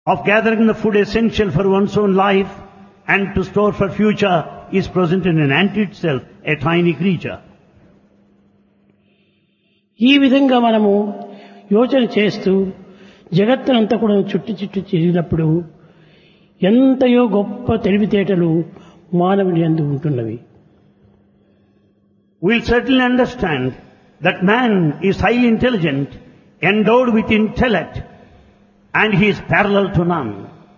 of gathering the food essential for one's own life and to store for future is present in an ant itself, a tiny creature. ఈ విధంగా మనము యోచన చేస్తూ జగత్తునంతా కూడా చుట్టి చుట్టి తిరిగినప్పుడు ఎంతయో గొప్ప తెలివితేటలు మానవుని యందు ఉంటున్నవి. We'll certainly understand that man is highly intelligent, endowed with intellect, and he is parallel to none.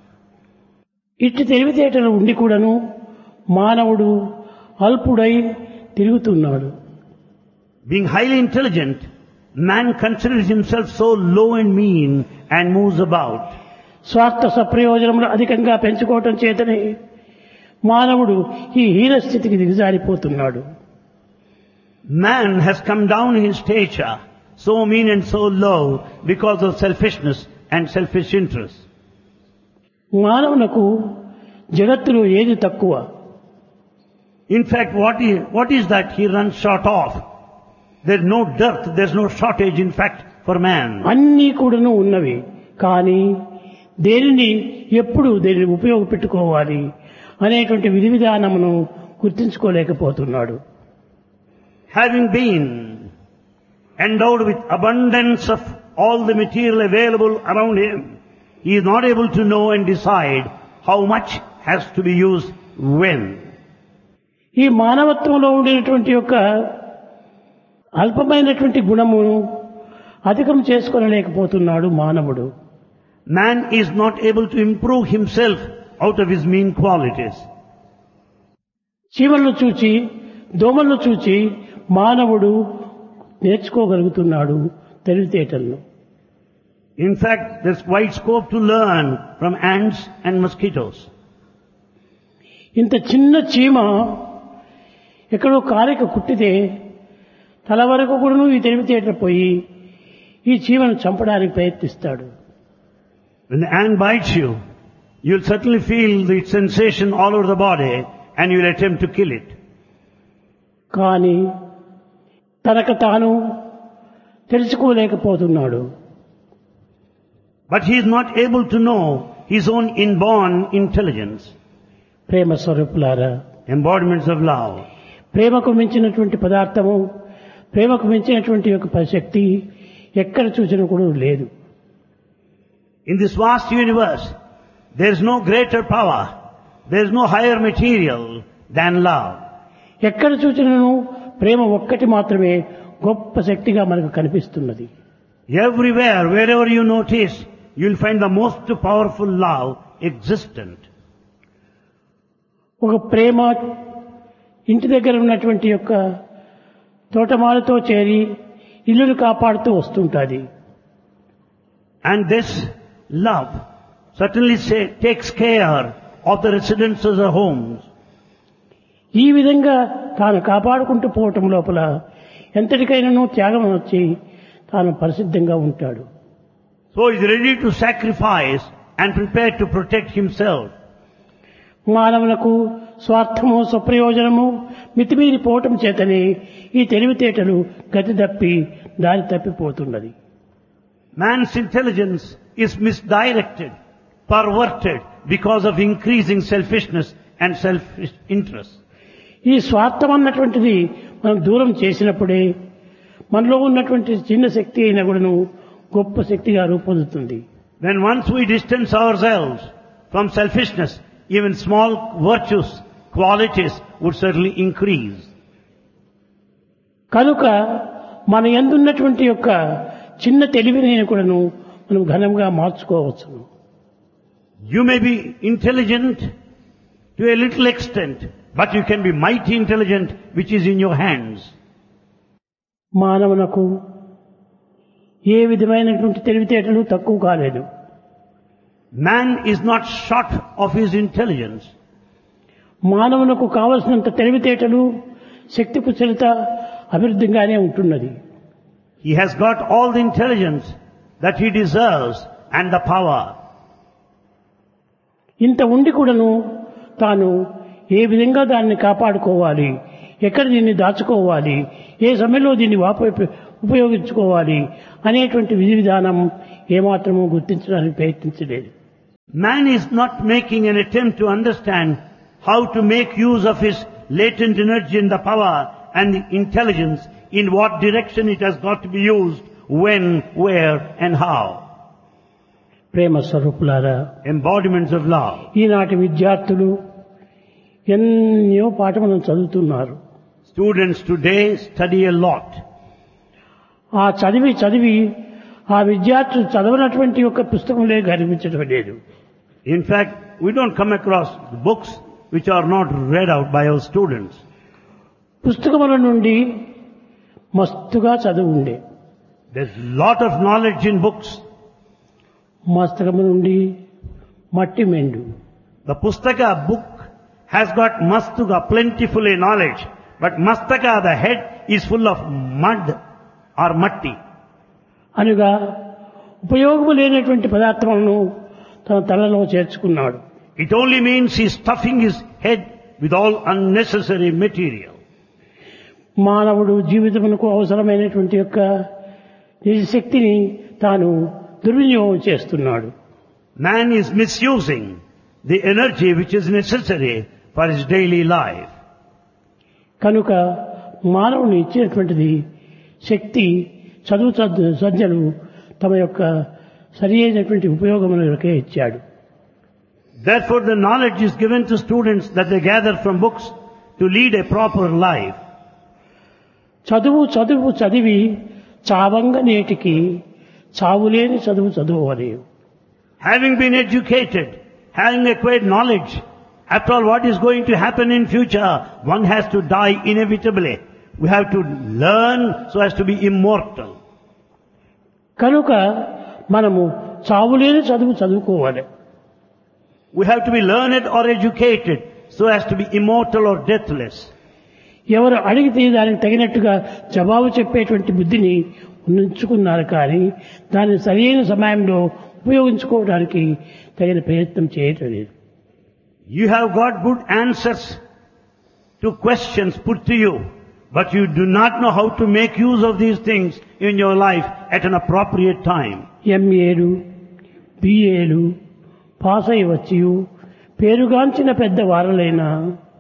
ఇట్టి తెలివితేటలు ఉండి కూడాను మానవుడు అల్పుడై తిరుగుతున్నాడు. Being highly intelligent, man considers himself so low and mean and moves about. స్వార్థ సప్రయోజనములు అధికంగా పెంచుకోవటం చేతనే మానవుడు ఈ హీన స్థితికి దిగజారిపోతున్నాడు. Man has come down in stature, so mean and so low because of selfishness and selfish interest. మానవునకు జగత్తులో ఏది తక్కువ? In fact, what is that he runs short of? There's no dearth, there's no shortage in fact for man. అన్నీ కూడాను ఉన్నవి, కానీ దేనిని ఎప్పుడు దేనిని ఉపయోగపెట్టుకోవాలి అనేటువంటి విధి విధానమును గుర్తించుకోలేకపోతున్నాడు. Having been endowed with abundance of all the material available around him, he is not able to know and decide how much has to be used when. ఈ మానవత్వంలో ఉండేటువంటి యొక్క అల్పమైనటువంటి గుణమును అధికం చేసుకోలేకపోతున్నాడు మానవుడు. Man is not able to improve himself out of his mean qualities. చీమలను చూచి దోమలను చూచి మానవుడు నేర్చుకోగలుగుతున్నాడు తెలివితేటలను. In fact, there's wide scope to learn from ants and mosquitoes. ఇంత చిన్న చీమ ఎక్కడో కాలిక కుట్టితే తల వరకు కూడా ఈ తెలివితేటలు పోయి ఈ చీమను చంపడానికి ప్రయత్నిస్తాడు. When the ant bites you, you'll certainly feel the sensation all over the body and you'll attempt to kill it. కానీ తనకు తాను తెలుసుకోలేకపోతున్నాడు. But he is not able to know his own inborn intelligence. ప్రేమ స్వరూపులారా, Embodiments of love. ప్రేమకు మించినటువంటి పదార్థము, ప్రేమకు మించినటువంటి యొక్క శక్తి ఎక్కడ చూసినా కూడా లేదు. In this vast universe, there is no greater power, there is no higher material than love. ఎక్కడ చూసినను ప్రేమ ఒక్కటి మాత్రమే గొప్ప శక్తిగా మనకు కనిపిస్తున్నది. Everywhere, wherever you notice, you'll find the most powerful love existent. ఒక ప్రేమ ఇంటి దగ్గర ఉన్నటువంటి యొక్క తోటమాలతో చేరి ఇల్లును కాపాడుతూ వస్తుంటుంది. And this love certainly takes care of the residences or homes. ఈ విధంగా తాను కాపాడుకుంటూ పోవటం లోపల ఎంతటికైనానూ త్యాగం వచ్చి తాను పరిశుద్ధంగా ఉంటాడు. So he is ready to sacrifice and prepare to protect himself. మానవులకు స్వార్థము స్వప్రయోజనము మితిమీరి పోవటం చేతనే ఈ తెలివితేటలు గతి తప్పి దారి తప్పిపోతున్నది. Man's intelligence is misdirected, perverted because of increasing selfishness and selfish interest. ఈ స్వార్థం అన్నటువంటిది మనం దూరం చేసినప్పుడే మనలో ఉన్నటువంటి చిన్న శక్తి అయినా కూడాను గొప్ప శక్తిగా రూపొందుతుంది. When once we distance ourselves from selfishness, even small virtues, qualities would certainly increase. కనుక మన యందున్నటువంటి యొక్క చిన్న తెలివిని కూడాను మనం ఘనంగా మార్చుకోవచ్చును. You may be intelligent to a little extent, but you can be mighty intelligent which is in your hands. మానవునకు ఏ విధమైనటువంటి తెలివితేటలు తక్కువ కాలేదు. Man is not short of his intelligence. మానవునకు కావలసినంత తెలివితేటలు శక్తి కుశలత అభివృద్ధిగానే ఉంటున్నది. He has got all the intelligence that he deserves and the power. ఇంత ఉండి కూడాను తాను ఏ విధంగా దాన్ని కాపాడుకోవాలి, ఎక్కడ దీన్ని దాచుకోవాలి, ఏ సమయంలో దీన్ని ఉపయోగించుకోవాలి అనేటువంటి విధి విధానం ఏమాత్రమూ గుర్తించడానికి ప్రయత్నించలేదు. Man is not making an attempt to understand how to make use of his latent energy and the power and the intelligence, in what direction it has got to be used, when, where and how. ప్రేమ స్వరూపులారా, Embodiments of love. ఈనాటి విద్యార్థులు ఎన్నో పాఠములను చదువుతున్నారు. Students today study a lot. ఆ చదివి ఆ విద్యార్థులు చదవనటువంటి ఒక పుస్తకంలో కనిపించడం లేదు. In fact, we don't come across books which are not read out by our students. పుస్తకముల నుండి మస్తుగా చదువు ఉండే, There's lot of knowledge in books. మస్తకము నుండి మట్టి మెండు. The Pustaka book has got mastuga, plentifully knowledge. But mastaka, the head, is full of mud or matti. అనగా ఉపయోగము లేనటువంటి పదార్థములను తన తలలో చేర్చుకున్నాడు. It only means he's stuffing his head with all unnecessary material. మానవుడు జీవితమునకు అవసరమైనటువంటి యొక్క శక్తిని తాను దుర్వినియోగం చేస్తున్నాడు. Man is misusing the energy which is necessary for his daily life. కనుక మానవుని ఇచ్చినటువంటిది శక్తి, చదువు సజ్జలు తమ యొక్క సరి అయినటువంటి ఉపయోగములకే ఇచ్చాడు. Therefore the knowledge is given to students that they gather from books to lead a proper life. చదివి చావంగ నేటికి చావులేని చదువువని. Having been educated, having acquired knowledge, after all what is going to happen in future, one has to die inevitably. We have to learn so as to be immortal. కనుక మనము చావులేని చదువుకోవాలి. We have to be learned or educated so as to be immortal or deathless. ఎవరు అడిగితే దానికి తగినట్టుగా జవాబు చెప్పేటువంటి బుద్ధిని ఉంచుకున్నారు, కానీ దాన్ని సరైన సమయంలో ఉపయోగించుకోవడానికి తగిన ప్రయత్నం చేయటం లేదు. You have got good answers to questions put to you, but you do not know how to make use of these things in your life at an appropriate time. ఎంఏలు, బిఏలు pass అయి వచ్చి పేరుగాంచిన పెద్ద వారలైనా,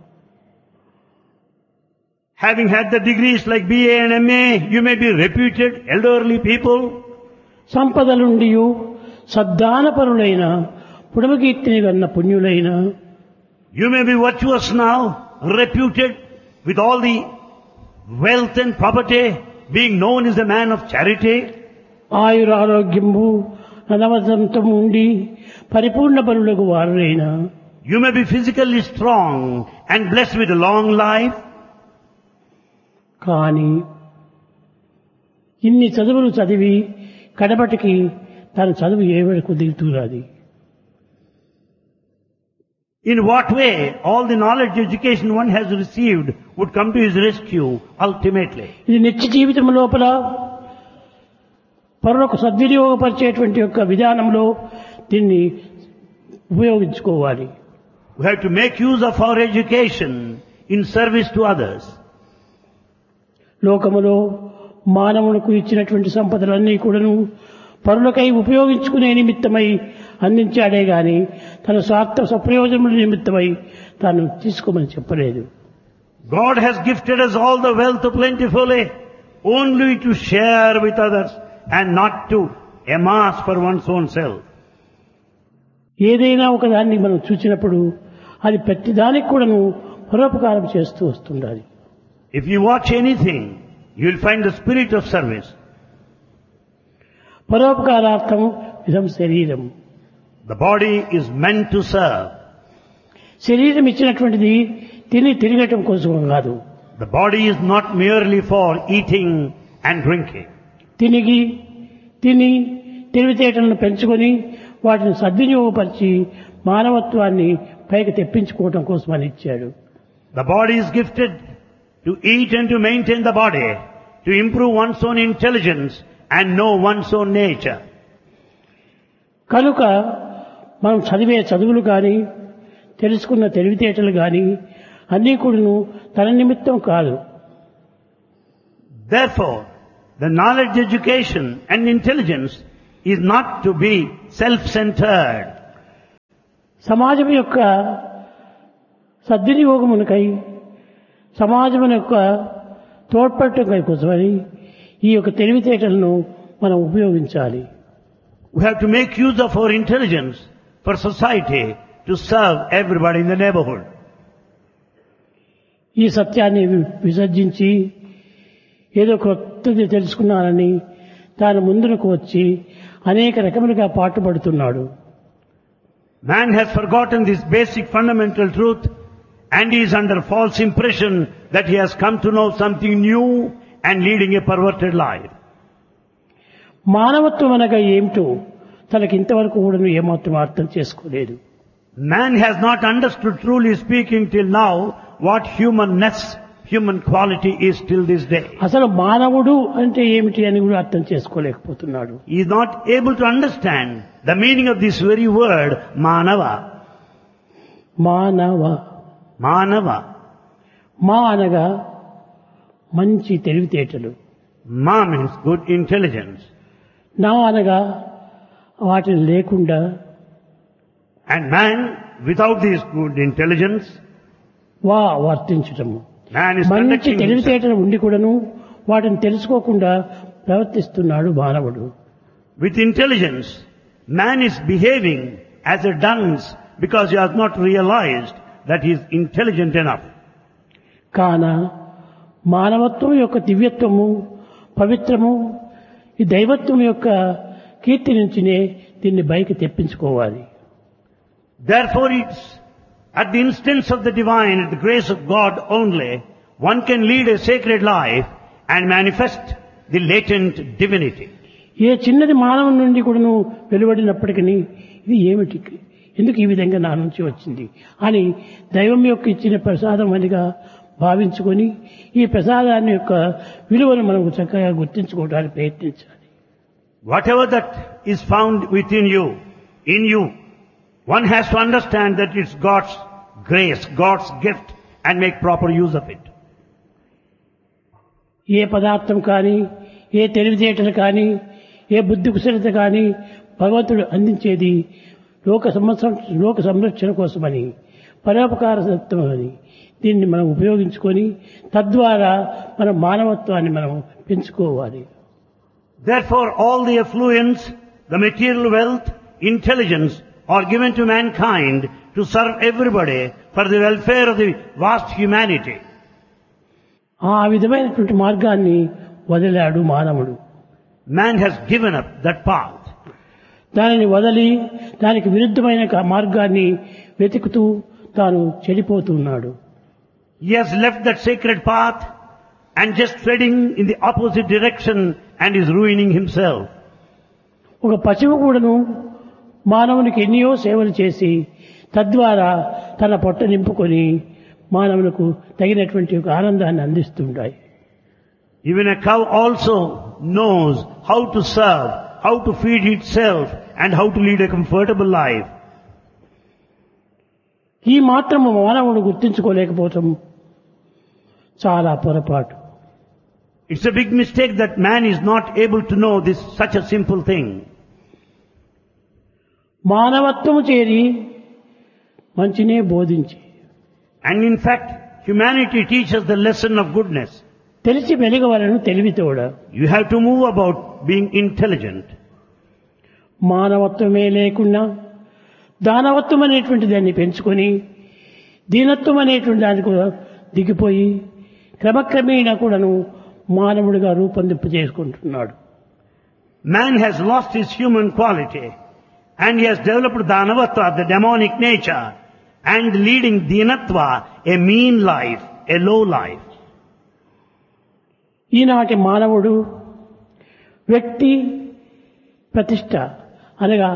Having had the degrees like BA and MA, you may be reputed elderly people. సంపదలుండి సద్దానపరులైన పుడమకీర్తిని Ganna పుణ్యులైన, You may be virtuous now, reputed with all the wealth and property, being known as a man of charity. ఆయురారోగ్యము నవదంతం ఉండి పరిపూర్ణ బలులకు వారులైన, You may be physically strong and blessed with a long life. కానీ ఇన్ని చదువులు చదివి కడపటికి తన చదువు ఏవరకు దిగుతున్నది. In what way all the knowledge education one has received would come to his rescue ultimately. ఇది నిత్య జీవితం లోపల పరులకు సద్వినియోగపరిచేటువంటి యొక్క విధానంలో దీన్ని ఉపయోగించుకోవాలి. We have to make use of our education in service to others. లోకములో మానవులకు ఇచ్చినటువంటి సంపదలన్నీ కూడాను పరులకై ఉపయోగించుకునే నిమిత్తమై అందించాడే గాని తన స్వార్థ సప్రయోజనముల నిమిత్తమై తాను తీసుకోమని చెప్పలేదు. God has gifted us all the wealth plentifully only to share with others and not to amass for one's own self. ఏదైనా ఒకదాన్ని మనం చూసినప్పుడు అది ప్రతిదానికి కూడాను పరోపకారం చేస్తూ వస్తుండాలి. If you watch anything, you will find the spirit of service. పరోపకారార్థం ఇదం శరీరం. The body is meant to serve. శరీరం ఇచ్చినటువంటిది తిరగటం కోసం కాదు. The body is not merely for eating and drinking. తిని తెలివితేటలను పెంచుకొని వాటిని సద్వినియోగపరిచి మానవత్వాన్ని పైకి తెప్పించుకోవటం కోసం అని ఇచ్చాడు. The body is gifted to eat and to maintain the body, to improve one's own intelligence and know one's own nature. కనుక మనం చదివే చదువులు కానీ తెలుసుకున్న తెలివితేటలు కానీ అన్నీ కూడాను తన నిమిత్తం కాదు. Therefore, the knowledge, education and intelligence is not to be self-centered. సమాజం యొక్క సద్వినియోగమునకై సమాజం యొక్క తోడ్పడటం కోసమని ఈ యొక్క తెలివితేటలను మనం ఉపయోగించాలి. We have to make use of our intelligence for society to serve everybody in the neighborhood. ఈ సత్యాన్ని విసర్జించి ఏదో కొత్తది తెలుసుకున్నానని తాను ముందుకు వచ్చి అనేక రకములుగా పాటుపడుతున్నాడు. Man has forgotten this basic fundamental truth and he is under false impression that he has come to know something new and leading a perverted life. మానవత్వం అనగా ఏమిటో తనకి ఇంతవరకు కూడా ఏమాత్రం అర్థం చేసుకోలేదు. Man has not understood, truly speaking, till now what humanness, human quality is till this day. అసలు మానవుడు అంటే ఏమిటి అని కూడా అర్థం చేసుకోలేకపోతున్నాడు. He is not able to understand the meaning of this very word, Manava. మానవ Manava. మా అనగా మంచి తెలివితేటలు, Ma means good intelligence. నా అనగా వాటిని లేకుండా, And man, without this good intelligence, వర్తించటము. man is మంచి conducting himself. తెలివితేటలు ఉండి కూడాను వాటిని తెలుసుకోకుండా ప్రవర్తిస్తున్నాడు మానవుడు. With intelligence, man is behaving as a dunce because he has not realized that he is intelligent enough. కాన మానవత్వం యొక్క దివ్యత్వము, పవిత్రము, ఈ దైవత్వం యొక్క కీర్తి నుంచినే దీన్ని బయకి తెప్పించుకోవాలి. Therefore, it's at the instance of the divine, at the grace of God only, one can lead a sacred life and manifest the latent divinity. ఏ చిన్నది మానవుని నుండి కూడాను వెలువడినప్పటికీ ఇది ఏమిటి, ఎందుకు ఈ విధంగా నా నుంచి వచ్చింది అని దైవం యొక్క ఇచ్చిన ప్రసాదం అనిగా భావించుకొని ఈ ప్రసాదాన్ని యొక్క విలువను మనం చక్కగా గుర్తించుకోవడానికి ప్రయత్నించాలి. Whatever that is found within you, in you, one has to understand that it's God's grace, God's gift, and make proper use of it. ఏ పదార్థం కానీ, ఏ తెలివితేటలు కానీ, ఏ బుద్ధి కుశలత కానీ భగవంతుడు అందించేది లోక సంరక్షణ కోసమని, పరోపకార సత్వమని దీన్ని మనం ఉపయోగించుకొని తద్వారా మన మానవత్వాన్ని మనం పెంచుకోవాలి. Therefore, all the affluence, the material wealth, intelligence are given to mankind to serve everybody for the welfare of the vast humanity. ఆ విధమైనటువంటి మార్గాన్ని వదిలాడు మానవుడు. Man has given up that path. దానిని వదిలి దానికి విరుద్ధమైన మార్గాన్ని వెతుకుతూ తాను చెడిపోతున్నాడు. He has left that sacred path and just treading in the opposite direction and is ruining himself. ఒక పశువు కూడాను మానవునికి ఎన్నో సేవలు చేసి తద్వారా తన పొట్ట నింపుకొని మానవులకు తగినటువంటి ఒక ఆనందాన్ని అందిస్తుంటాయి. Even a cow also knows how to serve, how to feed itself and how to lead a comfortable life. ఈ మాత్రము మానవుడు గుర్తించుకోలేకపోవటం చాలా పొరపాటు. It's a big mistake that man is not able to know this, such a simple thing. మానవత్వము చేరి మంచినే బోధించి, And in fact, humanity teaches the lesson of goodness. తెలిసి వెలుగవలను తెలివితోడ. You have to move about being intelligent. మానవత్వమే లేకుండా దానవత్వం అనేటువంటి దాన్ని పెంచుకొని దీనత్వం అనేటువంటి దాన్ని కూడా దిగిపోయి క్రమక్రమేణా కూడాను మానవుడిగా రూపొందింపు చేసుకుంటున్నాడు. Man has lost his human quality and he has developed Danavatva, the demonic nature, and leading Dinatva, a mean life, a low life. ఈనాటి మానవుడు వ్యక్తి ప్రతిష్ట అనగా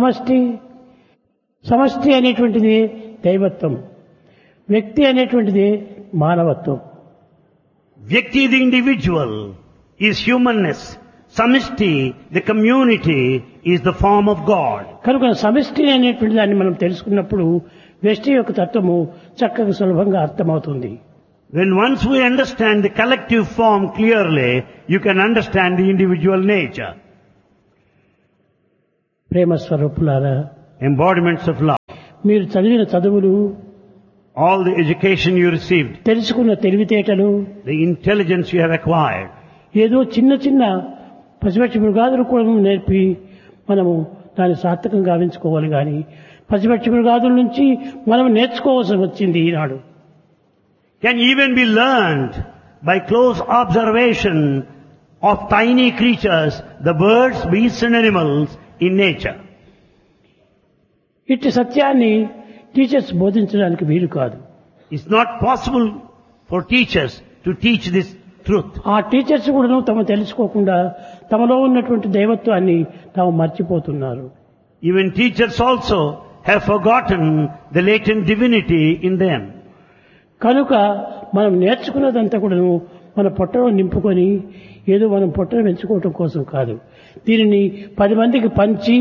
సమష్టి అనేటువంటిది దైవత్వం, వ్యక్తి అనేటువంటిది మానవత్వం. Vyakti, the individual, is humanness. Samishti, the community, is the form of God. కనుక సమిష్టి అనేటువంటి దాన్ని మనం తెలుసుకున్నప్పుడు వ్యష్టి యొక్క తత్వము చక్కగా సులభంగా అర్థమవుతుంది. When once we understand the collective form clearly, you can understand the individual nature. ప్రేమ స్వరూపులారా, Embodiments of love. మీరు చదివిన చదువులు, all the education you received, తెలుసుకున్న తెలివితేటలు, the intelligence you have acquired, ఏదో చిన్న చిన్న పసిపక్షి మృగాదులు కూడా నేర్పి మనము దాన్ని సార్థకం గావించుకోవాలి. కానీ పసిపక్షి మృగాదుల నుంచి మనం నేర్చుకోవాల్సి వచ్చింది ఈనాడు. can even be learned by close observation of tiny creatures, the birds, beasts and animals in nature. ఇట్టి సత్యాన్ని టీచర్స్ బోధించడానికి వీలు కాదు. It's not possible for teachers to teach this truth. ఆ టీచర్స్ కూడా తమ తెలుసుకోకుండా తమలో ఉన్నటువంటి దైవత్వాన్ని తాము మర్చిపోతున్నారు. Even teachers also have forgotten the latent divinity in them. కనుక మనం నేర్చుకున్నదంతా కూడా మన పొట్టలో నింపుకొని ఏదో మనం పొట్టను పెంచుకోవటం కోసం కాదు, దీనిని 10 మందికి పంచి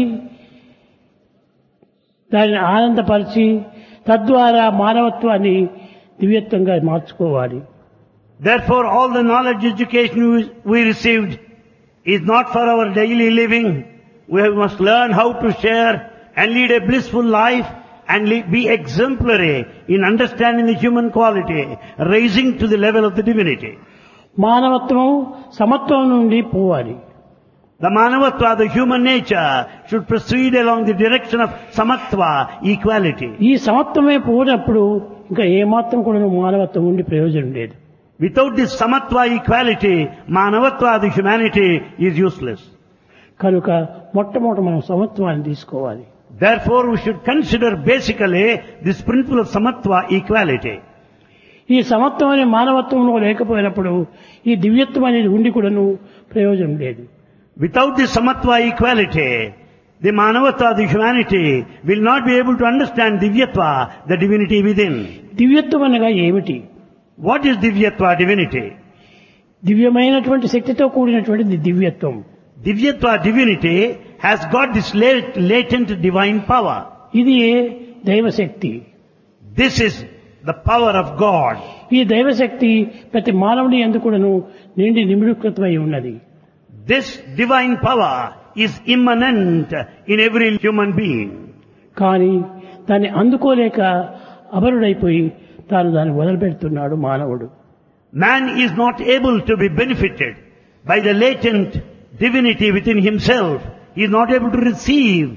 దానిని ఆనందపరిచి తద్వారా మానవత్వాన్ని దివ్యత్వంగా మార్చుకోవాలి. Therefore, all the knowledge education we received is not for our daily living. We must learn how to share and lead a blissful life and be exemplary in understanding the human quality, raising to the level of the divinity. మానవత్వం సమత్వం నుండి పోవాలి. The manavatva, the human nature, should proceed along the direction of samatva, equality. ఈ సమత్వమే పోయినప్పుడు ఇంకా ఏమాత్రం కూడా మానవత్వం ఉండి ప్రయోజనం లేదు. Without this samatva, equality, manavatva, the humanity is useless. కనుక మొట్టమొదట మనం సమత్వాన్ని తీసుకోవాలి. Therefore, we should consider basically this principle of samatva, equality. ఈ సమత్వం అనే మానవత్వంలో లేకపోయినప్పుడు ఈ దివ్యత్వం అనేది ఉండి కూడాను ప్రయోజనం లేదు. Without this samatva, equality, the manavatva, the humanity, will not be able to understand divyatva, the divinity within. దివ్యత్వం అనగా ఏమిటి? What is divyatva, divinity? దివ్యమైనటువంటి శక్తితో కూడినటువంటి దివ్యత్వం. Divyatva, divinity, has got this latent divine power. ఇది దైవశక్తి. This is the power of God. ఈ దైవశక్తి ప్రతి మానవుని యందు కూడాను నిండి నిమిడీకృతమై ఉన్నది. This divine power is immanent in every human being. కానీ దాన్ని అందుకోలేక అబరుడైపోయి తాను దాన్ని వదిలిపెడుతున్నాడు మానవుడు. Man is not able to be benefited by the latent divinity within himself. He is not able to receive.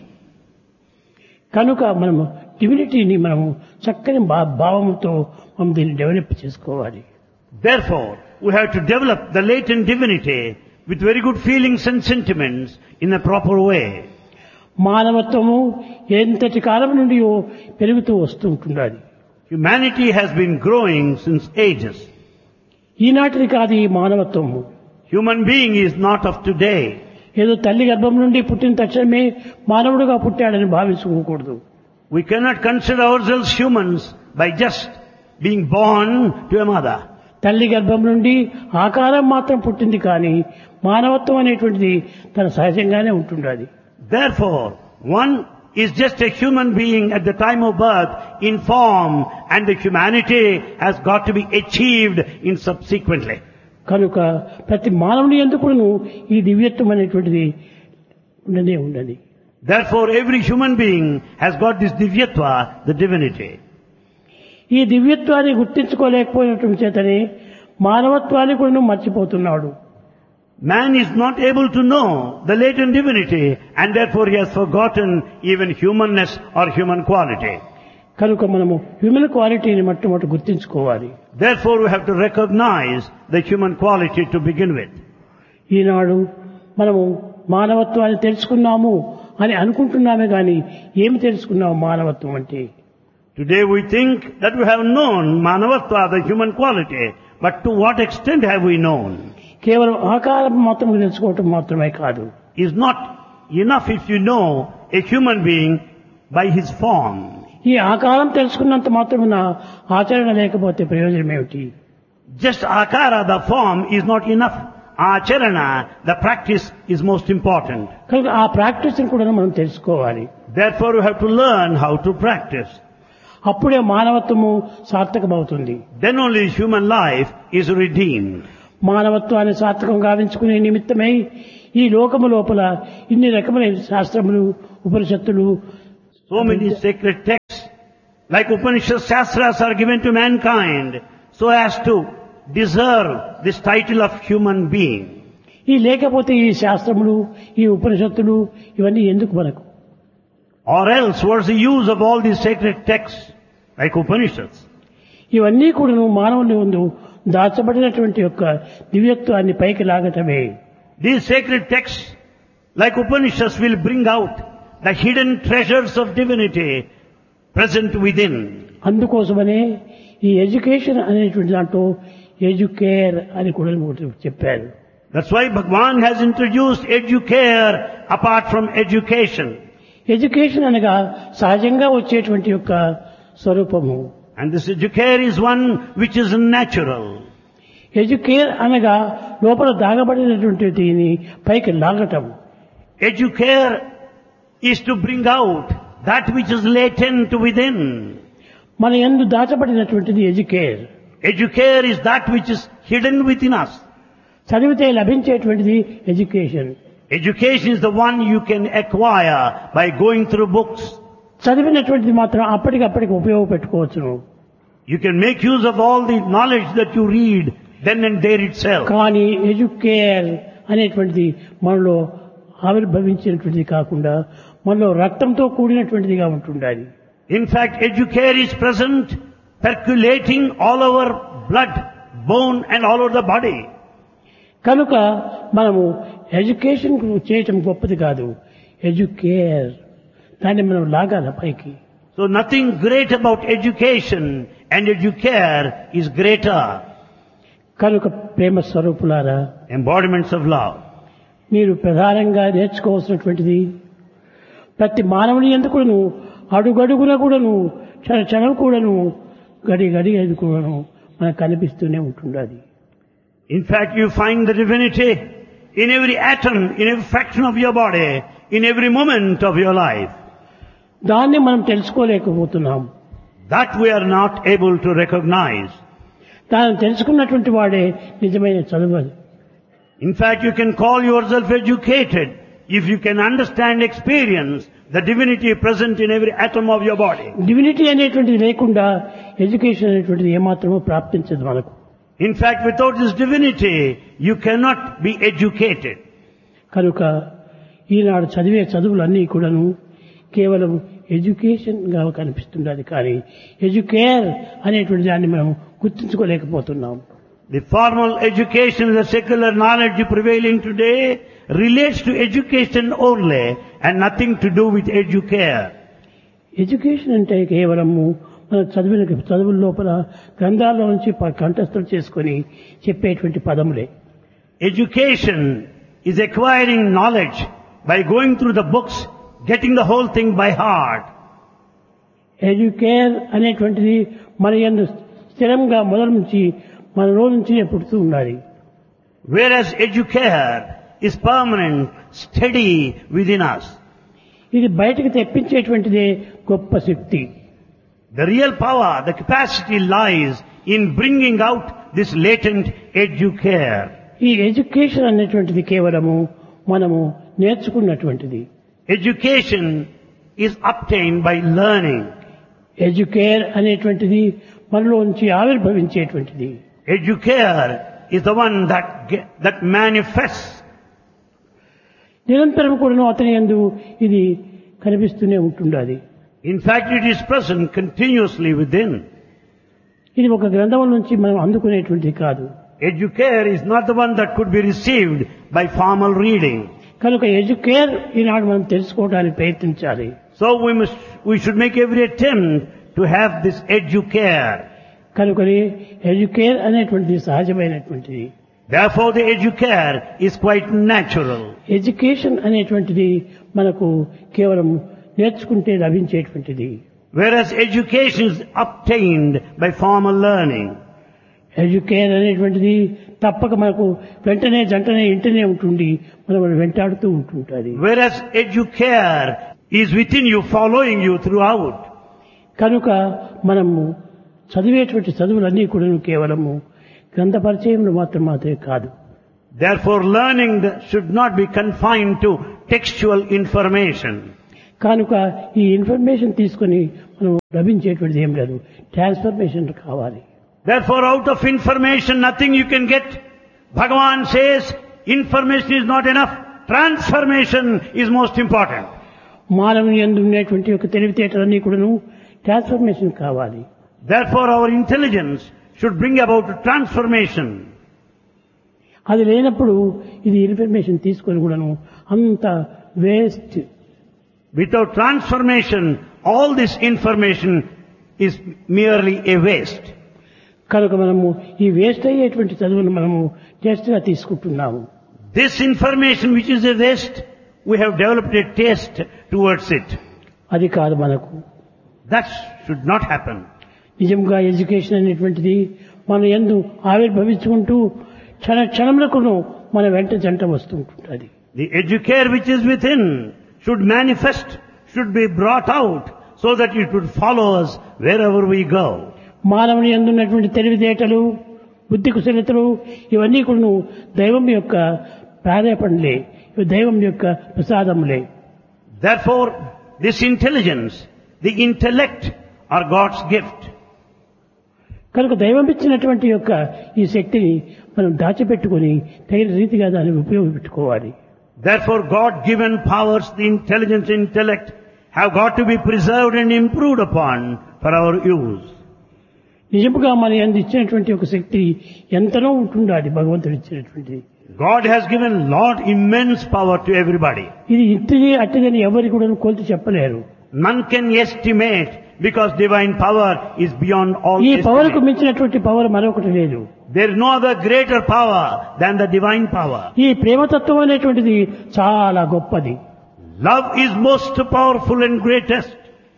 కనుక మనము డివినిటీని మనము చక్కని భావముతో మనం దీన్ని డెవలప్ చేసుకోవాలి. Therefore, we have to develop the latent divinity with very good feelings and sentiments in a proper way. మానవత్వము ఎంతటి కాలం నుండి పెరుగుతూ వస్తూ ఉంటున్నది. Humanity has been growing since ages. ఈనాటిది కాదు ఈ మానవత్వము. Human being is not of today. ఏదో తల్లి గర్భం నుండి పుట్టిన తక్షణమే మానవుడుగా పుట్టాడని భావించుకోకూడదు. We cannot consider ourselves humans by just being born to a mother. తల్లి గర్భం నుండి ఆకారం మాత్రం పుట్టింది కానీ మానవత్వం అనేటువంటిది తన సహజంగానే ఉంటుండాలి. Therefore, one is just a human being at the time of birth in form, and the humanity has got to be achieved in subsequently. కనుక ప్రతి మానవుని ఎందుకును ఈ దివ్యత్వం అనేటువంటిది ఉండనే ఉండదు. Therefore, every human being has got this divyatva, the divinity. ఈ దివ్యత్వాన్ని గుర్తించుకోలేకపోయినటువంటి చేతనే మానవత్వాన్ని కూడా మర్చిపోతున్నాడు. Man is not able to know the latent divinity, and therefore he has forgotten even humanness or human quality. కనుక మనము హ్యూమన్ క్వాలిటీని మొట్టమొదటి గుర్తించుకోవాలి. Therefore we have to recognize the human quality to begin with. ఈనాడు మనము మానవత్వాన్ని తెలుసుకున్నాము అని అనుకుంటున్నామే కానీ ఏమి తెలుసుకున్నాము మానవత్వం అంటే? Today we think that we have known manavatva, the human quality, but to what extent have we known? కేవలం ఆకారం మాత్రం తెలుసుకోవటం మాత్రమే కాదు. Is not enough if you know a human being by his form. ఈ ఆకారం తెలుసుకున్నంత మాత్రమున ఆచరణ లేకపోతే ప్రయోజనం ఏమిటి? Just akara, the form, is not enough. Acharana, the practice, is most important. కనుక ఆ ప్రాక్టీస్ కూడా మనం తెలుసుకోవాలి. Therefore we have to learn how to practice. అప్పుడే మానవత్వము సార్థకమవుతుంది. Then only human life is redeemed. మానవత్వాన్ని సార్థకం గావించుకునే నిమిత్తమై ఈ లోకము లోపల ఇన్ని రకమైన శాస్త్రములు, ఉపనిషత్తులు, So many sacred texts Like Upanishad Shastras are given to mankind so as to deserve this title of human being. ఈ లేకపోతే ఈ శాస్త్రములు, ఈ ఉపనిషత్తులు ఇవన్నీ ఎందుకు మనకు? Or else what's the use of all these sacred texts like Upanishads? ఇవన్నీ కూడాను మానవుని ముందు దాచబడినటువంటి యొక్క దివ్యత్వాన్ని పైకి లాగటమే. These sacred texts like Upanishads will bring out the hidden treasures of divinity present within. అందుకోసమనే ఈ ఎడ్యుకేషన్ అనేటువంటి దాంట్లో ఎడ్యుకేర్ అని కూడా చెప్పారు. That's why Bhagwan has introduced educare apart from education. Education అనగా సహజంగా వచ్చేటువంటి యొక్క స్వరూపము. And this educare is one which is natural. Educare అనగా లోపల దాగబడినటువంటి దీన్ని పైకి లాగటం. Educare is to bring out that which is latent within. మన యందు దాచబడినటువంటిది educare. Educare is that which is hidden within us. చదివితే లభించేటువంటిది education. Education is the one you can acquire by going through books. చదివినటువంటిది మాత్రం అప్పటికప్పటికి ఉపయోగపెట్టుకోవచ్చును. You can make use of all the knowledge that you read then and there itself. కానీ educare అనేటువంటిది మనలో ఆవిర్భవించినటువంటిది కాకుండా మనలో రక్తంతో కూడినటువంటిదిగా ఉంటుండాలి. In fact, educare is present, percolating all over blood, bone and all over the body. కనుక మనము education చేయటం గొప్పది కాదు, ఎడ్యుకేర్ దాన్ని మనం లాగాల పైకి. So nothing great about education and educare is greater. కనుక ప్రేమ స్వరూపులారా, Embodiments of love. మీరు ప్రధానంగా నేర్చుకోవాల్సినటువంటిది ప్రతి మానవుని ఎందుకును అడుగడుగున కూడాను క్షణం కూడాను గడి గడి అది కూడాను మనకు కనిపిస్తూనే ఉంటుండాలి. In fact, you find the divinity in every atom, in every fraction of your body, in every moment of your life. దాన్ని మనం తెలుసుకోలేకపోతున్నాం. That we are not able to recognize. దాన్ని తెలుసుకున్నటువంటి వాడే నిజమైన చదువు. In fact, you can call yourself educated if you can understand, experience the divinity present in every atom of your body. Divinity అనేటువంటిది లేకుండా education అనేటువంటిది ఏమాత్రమూ ప్రాప్తించదు మనకు. In fact, without this divinity, you cannot be educated. కనుక ఈనాడు చదివే చదువులన్నీ కూడాను కేవలం education గా కనిపిస్తుండాలి, కానీ ఎడ్యుకేర్ అనేటువంటి దాన్ని మనం గుర్తించుకోలేకపోతున్నాం. The formal education, the secular knowledge prevailing today relates to education only and nothing to do with educare. Education అంటే కేవలము మన చదువుల లోపల గ్రంథాల్లో నుంచి కంఠస్థం చేసుకొని చెప్పేటువంటి పదములే. Education is acquiring knowledge by going through the books, getting the whole thing by heart. Educare అనేటువంటిది మన యందు స్థిరంగా మొదలు నుంచి మన రోజు నుంచి పుడుతూ ఉండాలి. Whereas educare is permanent, steady within us. ఇది బయటకు తెప్పించేటువంటిదే గొప్ప శక్తి. The real power, the capacity lies in bringing out this latent educare. ఈ ఎడ్యుకేషన్ అనేటువంటిది కేవలము మనము నేర్చుకున్నటువంటిది. Education is obtained by learning. Educare అనేటువంటిది మనలోంచి ఆవిర్భవించేటువంటిది. Educare is the one that manifests. నిరంతరం కూడా అతని యందు ఇది కనిపిస్తూనే ఉంటుండాలి. In fact, it is present continuously within. ఇది ఒక గ్రంథం నుంచి మనం అందుకునేటువంటిది కాదు. Educare is not the one that could be received by formal reading. కనుక ఎడ్యుకేర్ ఈనాడు మనం తెలుసుకోవడానికి ప్రయత్నించాలి. So we should make every attempt to have this educare. కనుకనే ఎడ్యుకేర్ అనేటువంటిది సహజమైనటువంటిది. Therefore, the educare is quite natural. Education అనేటువంటిది మనకు కేవలం నేర్చుకుంటే లభించేటువంటిది. Whereas education is obtained by formal learning. Educare అనేటువంటిది తప్పక మనకు వెంటనే జంటనే ఇంటనే ఉంటుంది, మనం వెంటాడుతూ ఉంటుంటుంది. Whereas educare is within you, following you throughout. కనుక మనము చదివేటువంటి చదువులన్నీ కూడా కేవలము గ్రంథ పరిచయంలో మాత్రమే కాదు. Therefore, learning should not be confined to textual information. కనుక ఈ ఇన్ఫర్మేషన్ తీసుకొని మనం లభించేటువంటిది ఏం లేదు, ట్రాన్స్ఫర్మేషన్ కావాలి. Therefore, out of information, nothing you can get. Bhagavan says, information is not enough. Transformation is most important. మానవుని యందు ఉండేటువంటి యొక్క తెలివితేటలన్నీ కూడాను ట్రాన్స్ఫర్మేషన్ కావాలి. Therefore, our intelligence should bring about transformation. అది లేనప్పుడు ఇది ఇన్ఫర్మేషన్ తీసుకొని కూడాను అంత waste. Without transformation, all this information is merely a waste. కనుక మనము ఈ వేస్ట్ అయ్యేటువంటి చదువును మనము టెస్ట్ గా తీసుకుంటున్నాము. This information which is a waste, we have developed a taste towards it. అది కాదు మనకు. That should not happen. నిజంగా ఎడ్యుకేషన్ అనేటువంటిది మన యందు ఆవిర్భవించుకుంటూ క్షణములకును మన వెంట జంట వస్తుంటుంది. The educare which is within should manifest, should be brought out so that it would follow us wherever we go. మానవుని యందు ఉన్నటువంటి తెలివితేటలు, బుద్ధి కుశలతలు ఇవన్నీ కూడా దైవం యొక్క ప్రేరేపణలే, దైవం యొక్క ప్రసాదములే. Therefore, this intelligence, the intellect are God's gift. కనుక దైవం ఇచ్చినటువంటి యొక్క ఈ శక్తిని మనం దాచిపెట్టుకొని తగిన రీతిగా దాన్ని ఉపయోగపెట్టుకోవాలి. Therefore, God-given powers, the intelligence, intellect, have got to be preserved and improved upon for our use. నిజముగా మన యందు ఇచ్చినటువంటి ఒక శక్తి ఎంతనో ఉంటుండాలి భగవంతుడు ఇచ్చినటువంటి. God has given Lord immense power to everybody. ఇది ఇంటిది అట్టిదని ఎవరికి కూడా కొలిచి చెప్పలేరు. None can estimate because divine power is beyond all ఈ పవర్కు estimate. మించినటువంటి పవర్ మరొకటి లేదు. There is no other greater power than the divine power. ఈ ప్రేమతత్వం అనేటువంటిది చాలా గొప్పది. Love is most powerful and greatest.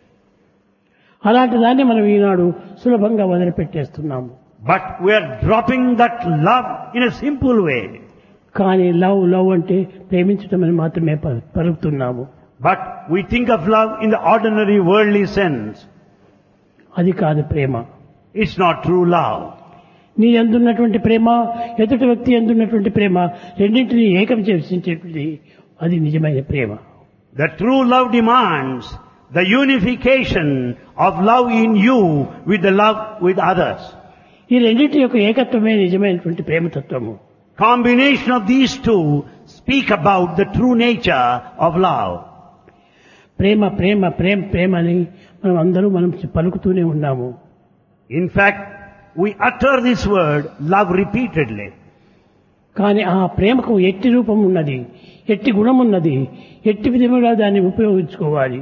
అలాంటి దాన్ని మనం ఈనాడు సులభంగా వదిలిపెట్టేస్తున్నాము. But we are dropping that love in a simple way. కానీ లవ్ అంటే ప్రేమించటం అని మాత్రమే పలుకుతున్నాము. But we think of love in the ordinary worldly sense. అది కాదు ప్రేమ. It's not true love. నీ ఎందున్నటువంటి ప్రేమ, ఎదుటి వ్యక్తి ఎందున్నటువంటి ప్రేమ రెండింటినీ ఏకం చేసేటువంటిది అది నిజమైన ప్రేమ. The true love demands the unification of love in you with the love with others. ఈ రెండింటి యొక్క ఏకత్వమే నిజమైనటువంటి ప్రేమతత్వము. Combination of these two speak about the true nature of love. ప్రేమ ప్రేమ ప్రేమ ప్రేమ అని మనం పలుకుతూనే ఉన్నాము. In fact, we utter this word love repeatedly. కానీ ఆ ప్రేమకు ఎట్టి రూపం ఉన్నది, ఎట్టి గుణం ఉన్నది, ఎట్టి విధముగా దాన్ని ఉపయోగించుకోవాలి.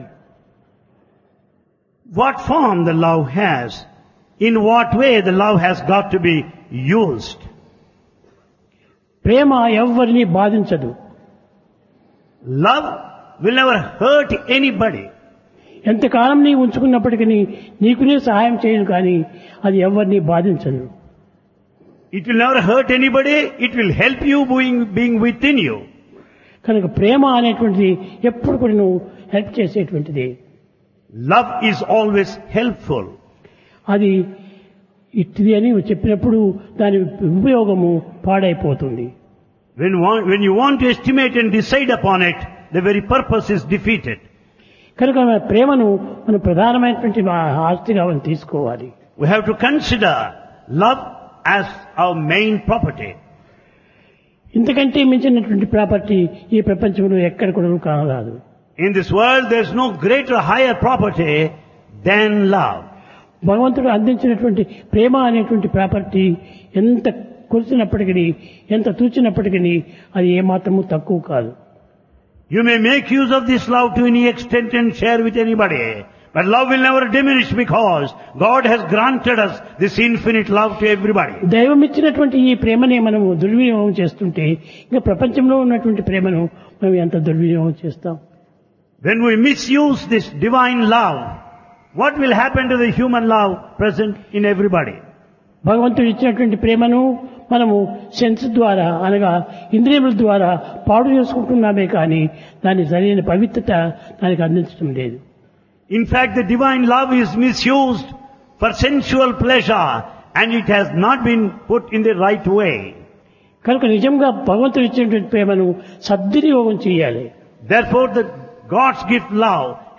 What form the love has, in what way the love has got to be used. ప్రేమ ఎవ్వరిని బాధించదు. Love will never hurt anybody. ఎంతకాలం నీ ఉంచుకున్నప్పటికీ నీకునే సహాయం చేయను కానీ అది ఎవరిని బాధించదు. It will never hurt anybody, it will help you being within you. కనుక ప్రేమ అనేటువంటిది ఎప్పుడు కూడా నువ్వు హెల్ప్ చేసేటువంటిది. Love is always helpful. అది ఇట్టిది అని చెప్పినప్పుడు దాని ఉపయోగము పాడైపోతుంది. When you want to estimate and decide upon it, the very purpose is defeated. కనుక మన ప్రేమను మన ప్రధానమైనటువంటి ఆస్తిగా మనం తీసుకోవాలి. We have to consider love as our main property. ఇంతకంటే మించినటువంటి ప్రాపర్టీ ఈ ప్రపంచంలో ఎక్కడ కూడా కానరాదు. In this world there is no greater, higher property than love. భగవంతుడు అందించినటువంటి ప్రేమ అనేటువంటి ప్రాపర్టీ ఎంత కొలిసినప్పటికీ, ఎంత తూచినప్పటికీ అది ఏమాత్రము తక్కువ కాదు. You may make use of this love to any extent and share with anybody, but love will never diminish because God has granted us this infinite love to everybody. దైవం ఇచ్చినటువంటి ఈ ప్రేమనే మనము దుర్వినియోగం చేస్తుంటే ఇంకా ప్రపంచంలో ఉన్నటువంటి ప్రేమను మనం ఎంత దుర్వినియోగం చేస్తాం. When we misuse this divine love, what will happen to the human love present in everybody? భగవంతుడు ఇచ్చినటువంటి ప్రేమను మనము సెన్స్ ద్వారా అనగా ఇంద్రియముల ద్వారా పాడు చేసుకుంటున్నామే కానీ దాని సరైన పవిత్రత దానికి అందించడం లేదు. In fact, the divine love is misused for sensual pleasure and it has not been put in the right way. కనుక నిజంగా భగవంతుడు ఇచ్చినటువంటి ప్రేమను సద్వినియోగం చేయాలి. Therefore, the God's gift love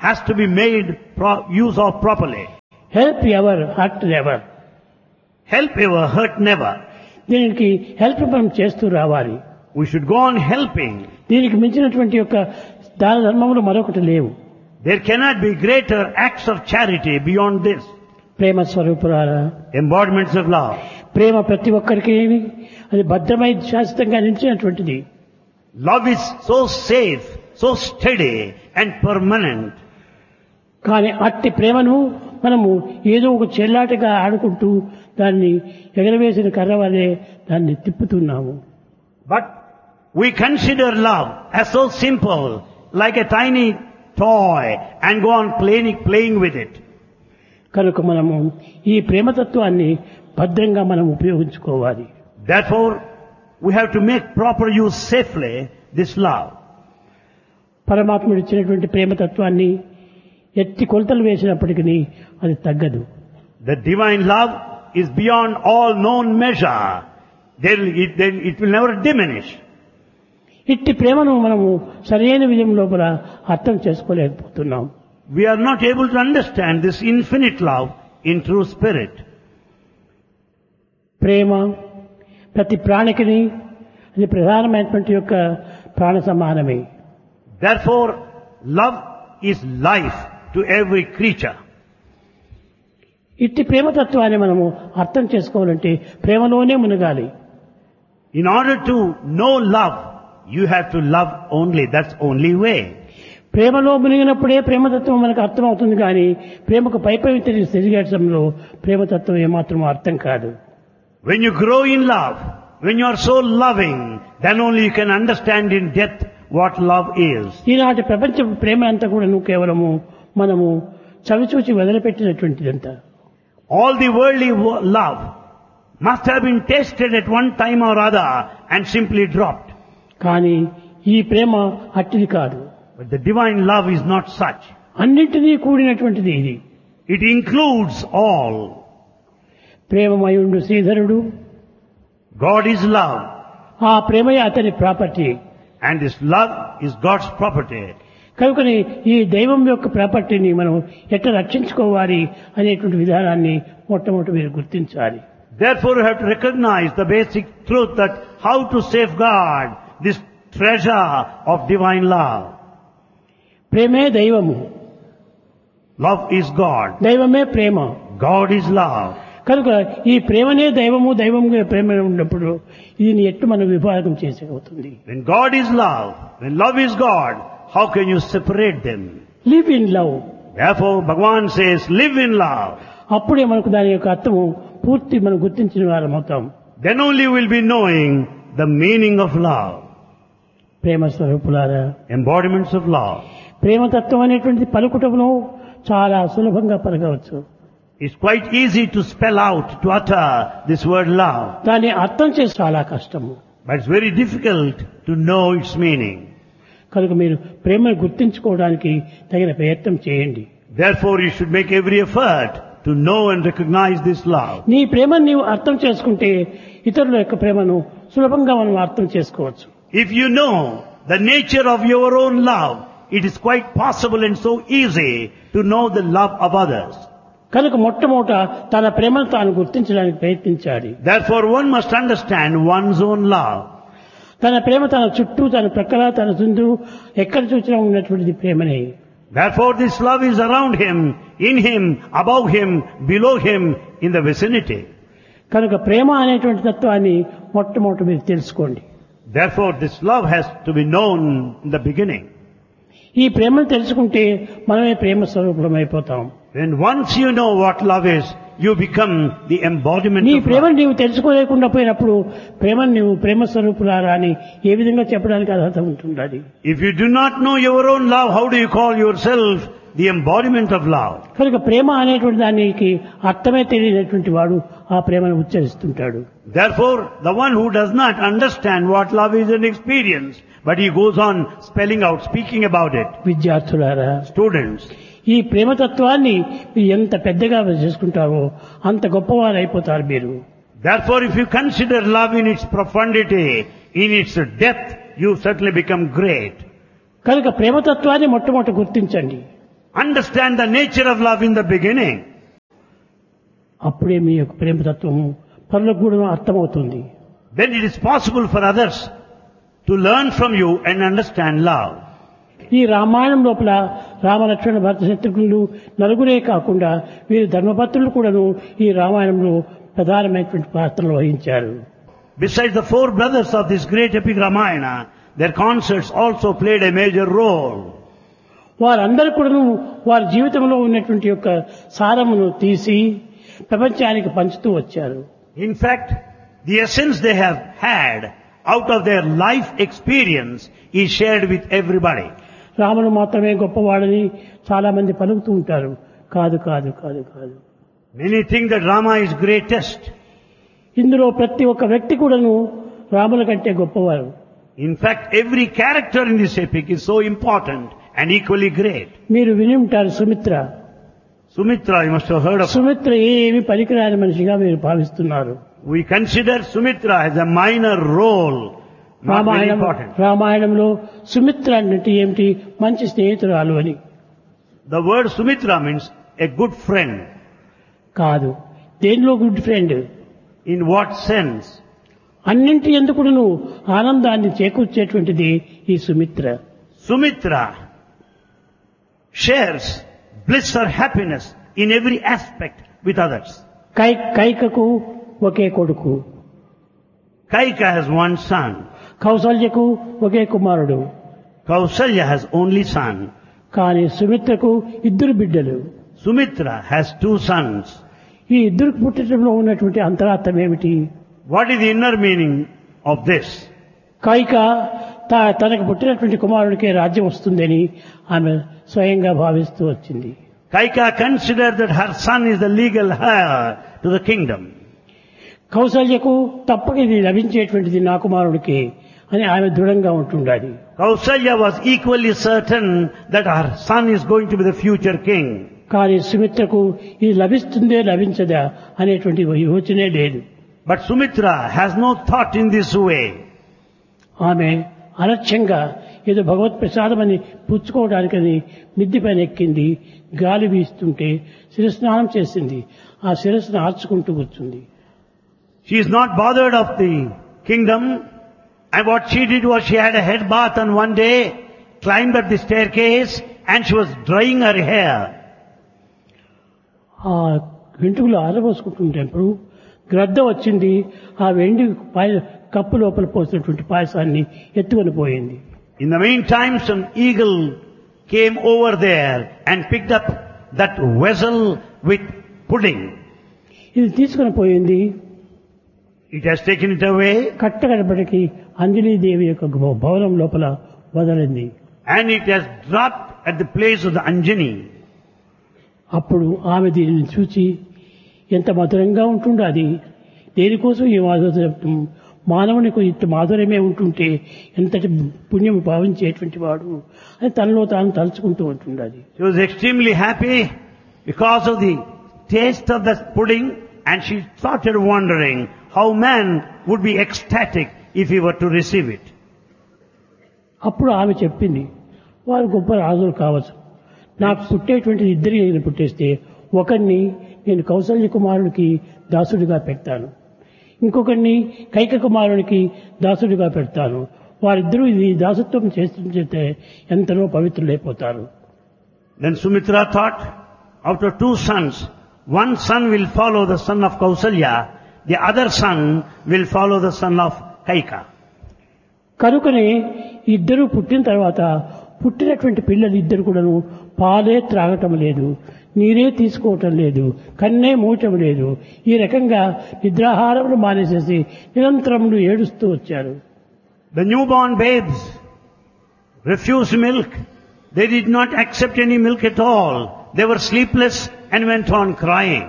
has to be made use of properly. Help ever hurt ever. Help ever, hurt never. దీనికి help మనం చేస్తూ రావాలి. We should go on helping. దీనికి మించినటువంటి యొక్క దాన ధర్మములు మరొకటి లేవు. There cannot be greater acts of charity beyond this. ప్రేమ స్వరూపులారా, Embodiments of love. ప్రేమ ప్రతి ఒక్కరికి అది భద్రమై శాశ్వతంగా నిలిచినటువంటిది. Love is so safe, so steady and permanent. కానీ అట్టి ప్రేమను మనము ఏదో ఒక చెల్లాటగా ఆడుకుంటూ దాన్ని ఎగరవేసిన కర్ర వలె దాన్ని తిప్పుతున్నాము. But we consider love as so simple, like a tiny toy, and go on playing with it. కనుక మనము ఈ ప్రేమతత్వాన్ని భద్రంగా మనం ఉపయోగించుకోవాలి. Therefore, we have to make proper use safely this love. పరమాత్ముడు ఇచ్చినటువంటి ప్రేమతత్వాన్ని ఎత్తి కొలతలు వేసినప్పటికీ అది తగ్గదు. The divine love is beyond all known measure. It will never diminish. ఇట్టి ప్రేమను మనము సరైన విజయం లోపల అర్థం చేసుకోలేకపోతున్నాం. We are not able to understand this infinite love in true spirit. ప్రేమ ప్రతి ప్రాణికిని అది ప్రధానమైనటువంటి యొక్క ప్రాణ సమానమే. Therefore, love is life to every creature. ఇట్టి ప్రేమతత్వాన్ని మనము అర్థం చేసుకోవాలంటే ప్రేమలోనే మునగాలి. In order to know love, you have to love only. That's only way. ప్రేమలో మునిగినప్పుడే ప్రేమతత్వం మనకు అర్థమవుతుంది, కానీ ప్రేమకు పైపై తిరిగేటంలో ప్రేమతత్వం ఏమాత్రం అర్థం కాదు. When you grow in love, when you are so loving, then only you can understand in depth what love is. ఈనాటి ప్రపంచ ప్రేమ అంతా కూడా కేవలము మనము చవిచూచి వదిలిపెట్టినటువంటిదంతా. All the worldly love must have been tasted at one time or other and simply dropped. కానీ ఈ ప్రేమ అట్టిది కాదు. But the divine love is not such. అన్నింటినీ కూడినటువంటిది ఇది. It includes all. ప్రేమమయుండు శ్రీధరుడు, God is love. ఆ ప్రేమయే అతని property. And this love is God's property. కనుకని ఈ దైవం యొక్క ప్రాపర్టీని మనం ఎట్లా రక్షించుకోవాలి అనేటువంటి విధానాన్ని మొట్టమొదటి మీరు గుర్తించాలి. Therefore you have to recognize the basic truth that how to safeguard this treasure of divine love. ప్రేమే దైవము, Love is God. దైవమే ప్రేమ. God is love. కనుక ఈ ప్రేమనే దైవము, దైవముగా ప్రేమ ఉన్నప్పుడు దీన్ని ఎట్టు మనం విభాగం చేసేవుతుంది. When God is love, when love is God, how can you separate them? Live in love. Therefore Bhagavan says, live in love. అప్పుడే మనకు దాని యొక్క అర్థము పూర్తి మనం గుర్తించిన వారం అవుతాం. Then only we will be knowing the meaning of love. ప్రేమ స్వరూపులారా, Embodiments of love. ప్రేమతత్వం అనేటువంటి పలుకుటమును చాలా సులభంగా పలకవచ్చు. It's quite easy to spell out, to utter this word love. దాన్ని అర్థం చేసి చాలా కష్టము. But it's very difficult to know its meaning. కనుక మీరు ప్రేమను గుర్తించుకోవడానికి తగిన ప్రయత్నం చేయండి. Therefore you should make every effort to know and recognize this love. నీ ప్రేమను నీవు అర్థం చేసుకుంటే ఇతరుల యొక్క ప్రేమను సులభంగా మనం అర్థం చేసుకోవచ్చు. If you know the nature of your own love, it is quite possible and so easy to know the love of others. కనుక మొట్టమొదట తన ప్రేమను తాను గుర్తించడానికి ప్రయత్నించాలి. Therefore one must understand one's own love. తన ప్రేమ తన చుట్టూ, తన ప్రక్కల, తన చుందు ఎక్కడ చూసినా ఉన్నటువంటిది ప్రేమనే. Therefore this love is around him, in him, above him, below him, in the vicinity. కనుక ప్రేమ అనేటువంటి తత్వాన్ని మొట్టమొదట మీరు తెలుసుకోండి. Therefore this love has to be known in the beginning. ఈ ప్రేమను తెలుసుకుంటే మనమే ప్రేమ స్వరూపం అయిపోతాం. When once you know what love is, you become the embodiment నీ of ప్రేమను love. నీవు తెలుసుకోలేకుండా పోయినప్పుడు ప్రేమను నీవు ప్రేమ స్వరూపులారా అని ఏ విధంగా చెప్పడానికి అర్హత ఉంటుండాలి. If you do not know your own love, how do you call yourself the embodiment of love? కనుక ప్రేమ అనేటువంటి దానికి అర్థమే తెలియనటువంటి వాడు ఆ ప్రేమను ఉచ్చరిస్తుంటాడు. Therefore, the one who does not understand what love is an experience, but he goes on spelling out, speaking about it. విద్యార్థులారా, Students, ఈ ప్రేమతత్వాన్ని మీరు ఎంత పెద్దగా చేసుకుంటారో అంత గొప్పవారు అయిపోతారు మీరు. therefore if you consider love in its profundity, in its depth, you certainly become great. కనుక ప్రేమతత్వాన్ని మొట్టమొదట గుర్తించండి. Understand the nature of love in the beginning. అప్పుడే మీ యొక్క ప్రేమతత్వము పరులకు కూడా అర్థమవుతుంది. Then it is possible for others to learn from you and understand love. ఈ రామాయణం లోపల రామలక్ష్మణ భరత శత్రుఘ్నులు నలుగురే కాకుండా వీరు ధర్మపత్రులు కూడాను ఈ రామాయణంలో ప్రధానమైనటువంటి పాత్రలు వహించారు. Besides the four brothers of this great epic Ramayana, their consorts also played a major role. వారందరూ కూడాను వారి జీవితంలో ఉన్నటువంటి యొక్క సారమును తీసి ప్రపంచానికి పంచుతూ వచ్చారు. In fact, the essence they have had out of their life experience is shared with everybody. రాముడు మాత్రమే గొప్పవాడని చాలా మంది పలుకుతూ ఉంటారు. కాదు కాదు కాదు కాదు. Many think that Rama is greatest. ఇందులో ప్రతి ఒక్క వ్యక్తి కూడాను రాముల కంటే గొప్పవారు. In fact, every character in this epic is so important and equally great. మీరు విని ఉంటారు Sumitra. Sumitra, you must have heard of her. Sumitra ఏమి పనికిరాని మనిషిగా మీరు భావిస్తున్నారు. We consider Sumitra as a minor role, not very important. రామాయణంలో సుమిత్ర అంటే ఏమిటి? మంచి స్నేహితురాలు అని. The word Sumitra means a good friend. కాదు. దేనిలో good friend? In what sense? అన్నింటి ఎందుకును ఆనందాన్ని చేకూర్చేటువంటిది ఈ Sumitra. Sumitra shares bliss or happiness in every aspect with others. కైకకు ఒకే కొడుకు. Kaika has one son. కౌసల్యకు ఒకే కుమారుడు. Kausalya has only son. కానీ సుమిత్రకు ఇద్దరు బిడ్డలు. Sumitra has two sons. ఈ ఇద్దరు పుట్టడంలో ఉన్నటువంటి అంతరార్థం ఏమిటి? What is the inner meaning of this? Kaika తనకు పుట్టినటువంటి కుమారుడికే రాజ్యం వస్తుందని ఆమె స్వయంగా భావిస్తూ వచ్చింది. Kaika considered that her son is the legal heir to the kingdom. కౌసల్యకు తప్పక ఇది లభించేటువంటిది నా కుమారుడికి అని ఆమె దృఢంగా ఉంటుండాలి. Kausalya was equally certain that her son is going to be the future king. కానీ సుమిత్రకు ఇది లభిస్తుందే లభించదా అనేటువంటి యోచనే లేదు. But Sumitra has no thought in this way. ఆమె అలక్ష్యంగా ఏదో భగవత్ ప్రసాదమని పుచ్చుకోవడానికని మిద్ది పైన ఎక్కింది. గాలి వీస్తుంటే శిరస్నానం చేసింది. ఆ శిరస్సును ఆర్చుకుంటూ కూర్చుంది. She is not bothered of the kingdom, and what she did was she had a head bath on one day, climbed up the staircase, and she was drying her hair. ఆ వెంట్రుకలు ఆరబోసుకుంటుంటేప్పుడు గ్రద్ద వచ్చింది. ఆ వెండి కప్పు లోపల పోసినటువంటి పాయసాన్ని ఎత్తుకొని పోయింది. In the meantime, some eagle came over there and picked up that vessel with pudding. ఇది తీసుకొని పోయింది. It has taken it away. కట్టగడపటికి Anjani Devi యొక్క భవనం లోపల వదలింది. And it has dropped at the place of the Anjani. అప్పుడు ఆమె దీనిని చూచి ఎంత మధురంగా ఉంటుందో అది దేనికోసం ఈ మాధుర్యం మానవునికి ఇంత మాధుర్యమే ఉంటుంటే ఎంతటి పుణ్యం భావించేటువంటి వాడు అని తనలో తాను తలుచుకుంటూ ఉంటుండాలి. She was extremely happy because of the taste of the pudding, and she started wondering how man would be ecstatic if he were to receive it. అప్పుడు ఆమె చెప్పింది, వారు గొప్ప రాజులు కావచ్చు, నాకు పుట్టేటువంటి ఇద్దరి పుట్టేస్తే ఒకరిని నేను కౌసల్య కుమారుడికి దాసుడిగా పెడతాను, ఇంకొకరిని కైక కుమారుడికి దాసుడిగా పెడతాను. వారిద్దరూ ఇది దాసత్వం చేస్తుంటే ఎంతనో పవిత్రులైపోతారు. Then Sumitra thought, out of two sons, one son will follow the son of Kausalya, the other son will follow the son of Kaika. కనుకనే ఇద్దరు పుట్టిన తర్వాత పుట్టినటువంటి పిల్లలు ఇద్దరు కూడాను పాలే త్రాగటం లేదు, నీరే తీసుకోవటం లేదు, కన్నే మూయటం లేదు. ఈ రకంగా నిద్రాహారములు మానేసేసి నిరంతరములు ఏడుస్తూ వచ్చారు. The newborn babes refused milk. They did not accept any milk at all. They were sleepless and went on crying.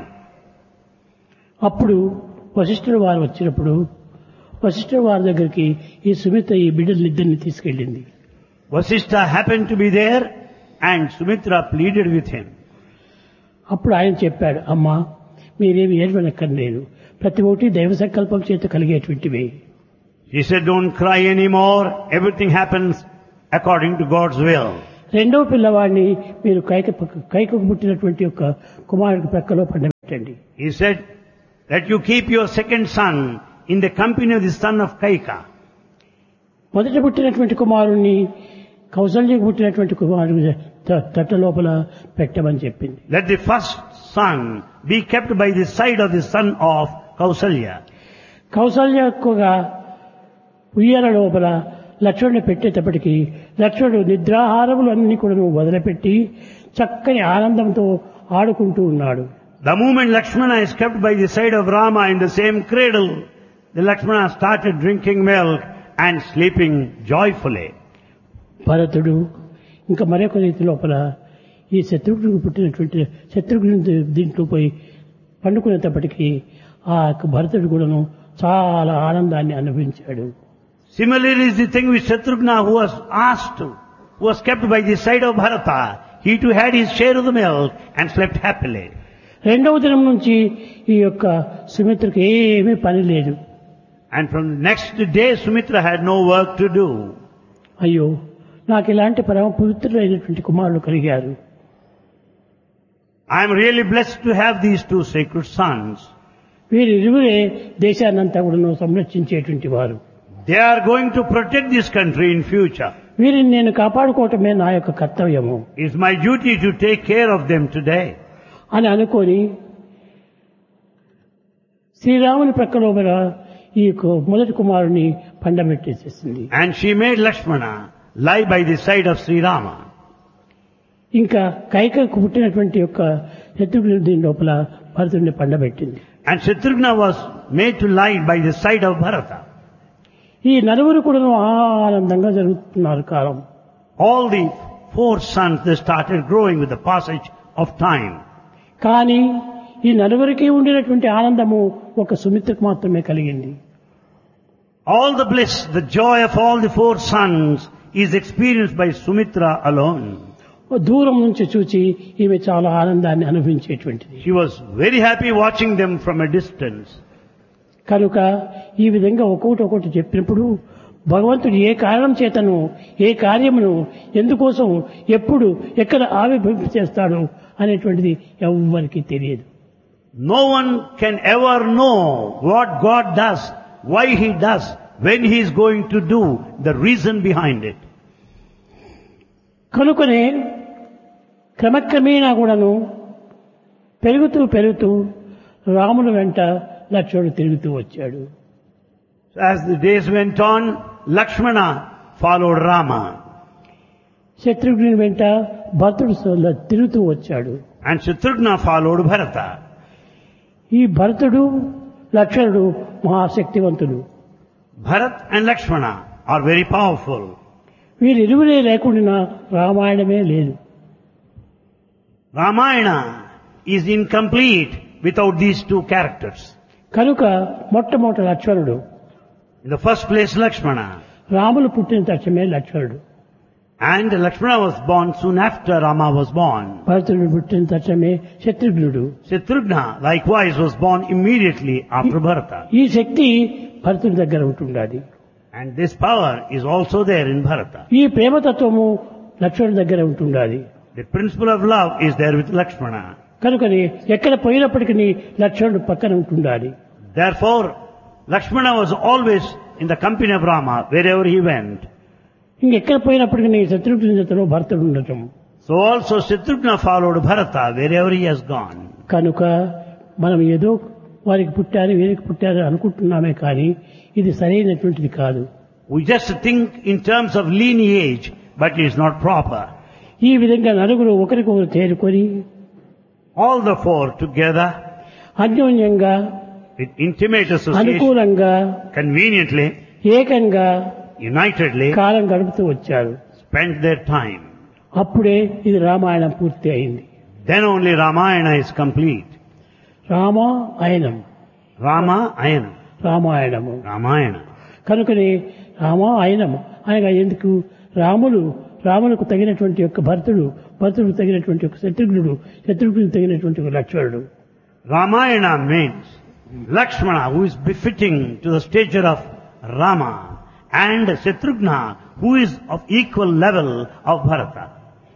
అప్పుడు వశిష్ఠుడు వారు వచ్చినప్పుడు వశిష్ఠుడు వారి దగ్గరికి ఈ సుమిత్ర ఈ బిడ్డలిద్దరిని తీసుకెళ్ళింది. Vasishtha happened to be there and Sumitra pleaded with him. అప్పుడు ఆయన చెప్పాడు, అమ్మా మీరేమి ఏడవనక్కర్లేదు, ప్రతి ఒక్కటి దైవ సంకల్పం చేత కలిగేటువంటివి. He said, don't cry anymore. Everything happens according to God's will. రెండవ పిల్లవాడిని మీరు కైకకు పుట్టినటువంటి యొక్క కుమారుడికి ప్రక్కలో పండబెట్టండి. He said that you keep your second son in the company of the son of Kaika. మొదట పుట్టినటువంటి కుమారుణ్ణి కౌసల్యకు పుట్టినటువంటి కుమారుడి తట్ట లోపల పెట్టమని చెప్పింది. Let the first son be kept by the side of the son of Kausalya. కౌసల్యకుగా ఉయ్యాల లోపల లక్ష్మణుని పెట్టేటప్పటికీ లక్ష్మణుడు నిద్రాహారములు అన్ని కూడా వదిలిపెట్టి చక్కని ఆనందంతో ఆడుకుంటూ ఉన్నాడు. The moment Lakshmana is kept by the side of Rama in the same cradle, the Lakshmana started drinking milk and sleeping joyfully. భరతుడు ఇంకా మరొక రీతి లోపల ఈ శత్రుఘ్నుడికి పుట్టినటువంటి శత్రుఘ్నుడి దీంట్లో పోయి పండుకునేటప్పటికీ ఆ భరతుడు కూడాను చాలా ఆనందాన్ని అనుభవించాడు. Similarly is the thing with Shatrughna who was kept by the side of Bharata. He too had his share of the milk and slept happily. రెండవ దినం నుంచి ఈ యొక్క సుమిత్రకు ఏమీ పని లేదు. And from the next day Sumitra had no work to do. అయ్యో, నాకు ఇలాంటి పరమ పవిత్రులైనటువంటి కుమారులు కలిగారు. I am really blessed to have these two sacred sons. వీరిరువురే దేశాన్నంతా కూడా సంరక్షించేటువంటి వారు. They are going to protect this country in future. వీరిని నేను కాపాడుకోవటమే నా యొక్క కర్తవ్యము. It's my duty to take care of them today. అని అనుకొని శ్రీరాముని ప్రక్కలో ఈ మొదటి కుమారుని పండబెట్టేసేసింది. And she made Lakshmana lie by the side of Sri Rama. ఇంకా కైకకు పుట్టినటువంటి యొక్క శత్రుఘ్నుడి దీని లోపల భరతుడిని పండబెట్టింది. And Shatrughna was made to lie by the side of Bharata. ఈ నలుగురు కూడా ఆనందంగా జరుగుతున్నారు కాలం. All the four sons, they started growing with the passage of time. కానీ ఈ నలుగురికి ఉండినటువంటి ఆనందము ఒక సుమిత్రకు మాత్రమే కలిగింది. All the bliss, the joy of all the four sons is experienced by Sumitra alone. దూరం నుంచి చూచి ఈమె చాలా ఆనందాన్ని అనుభవించేటువంటిది. She was very happy watching them from a distance. కనుక ఈ విధంగా ఒక్కొక్కటి చెప్పినప్పుడు భగవంతుడు ఏ కారణం చేతను ఏ కార్యమును ఎందుకోసం ఎప్పుడు ఎక్కడ ఆవిర్భవింప చేస్తాడు అనేటువంటిది ఎవ్వరికీ తెలియదు. No one can ever know what God does, why He does, when He is going to do, the reason behind it. కనుకనే క్రమక్రమేణా కూడాను పెరుగుతూ రాముని వెంట లక్ష్మణుడు తిరుగుతూ వచ్చాడు. As the days went on, Lakshmana followed Rama. శత్రుఘ్నుని వెంట భరతుడు తిరుగుతూ వచ్చాడు. And Shatrughna followed Bharata. ఈ భరతుడు లక్ష్మణుడు మహాశక్తివంతుడు. Bharat and Lakshmana are very powerful. వీరిరువురే లేకుండా రామాయణమే లేదు. Ramayana is incomplete without these two characters. కనుక మొట్టమొదటి లక్ష్మణుడు. In the first place, Lakshmana. Ramulu పుట్టిన తక్షణమే లక్ష్మణుడు. And Lakshmana was born soon after Rama was born. భరతుడు పుట్టిన తక్షణమే శత్రుఘ్నుడు. Shatrughna likewise was born immediately after Bharata. ఈ శక్తి భరతుడి దగ్గర ఉంటుండాలి. And this power is also there in Bharata. ఈ ప్రేమతత్వము లక్ష్మణుడి దగ్గర ఉంటుండాలి. The principle of love is there with Lakshmana. కనుకని ఎక్కడ పోయినప్పటికీ లక్ష్మణుడు పక్కన ఉంటుండాలి. Therefore, Lakshmana was always in the company of Rama wherever he went. ఇంకెక్కడ పోయినప్పటికీ శత్రుఘ్నుడి జతలో భరతుడు ఉండటం. So also Shatrughna followed Bharata wherever he has gone. కనుక మనం ఏదో వారికి పుట్టారు వీరికి పుట్టారు అనుకుంటున్నామే కానీ ఇది సరైనటువంటిది కాదు. We just think in terms of lineage, but it is not proper. ఈ విధంగా నలుగురు ఒకరికొకరు చేరుకొని All the four together, అన్యోన్యంగా with intimate association, అనుకూలంగా conveniently, ఏకంగా unitedly, కాలం గడుపుతూ వచ్చారు. spent their time. అప్పుడే ఇది రామాయణం పూర్తి అయింది. Then only Ramayana is complete. Ramayanam Ramayana. Ramayanamu Ramayana. కనుకనే రామాయణము అనగా ఎందుకు రాములకు తగినటువంటి యొక్క భరతుడు తగినటువంటి ఒక శత్రుఘ్నుడు తగినటువంటి ఒక లక్ష్మణుడు. Ramayana means Lakshmana, who is befitting to the stature of Rama, and Shatrughna, who is of equal level of Bharata.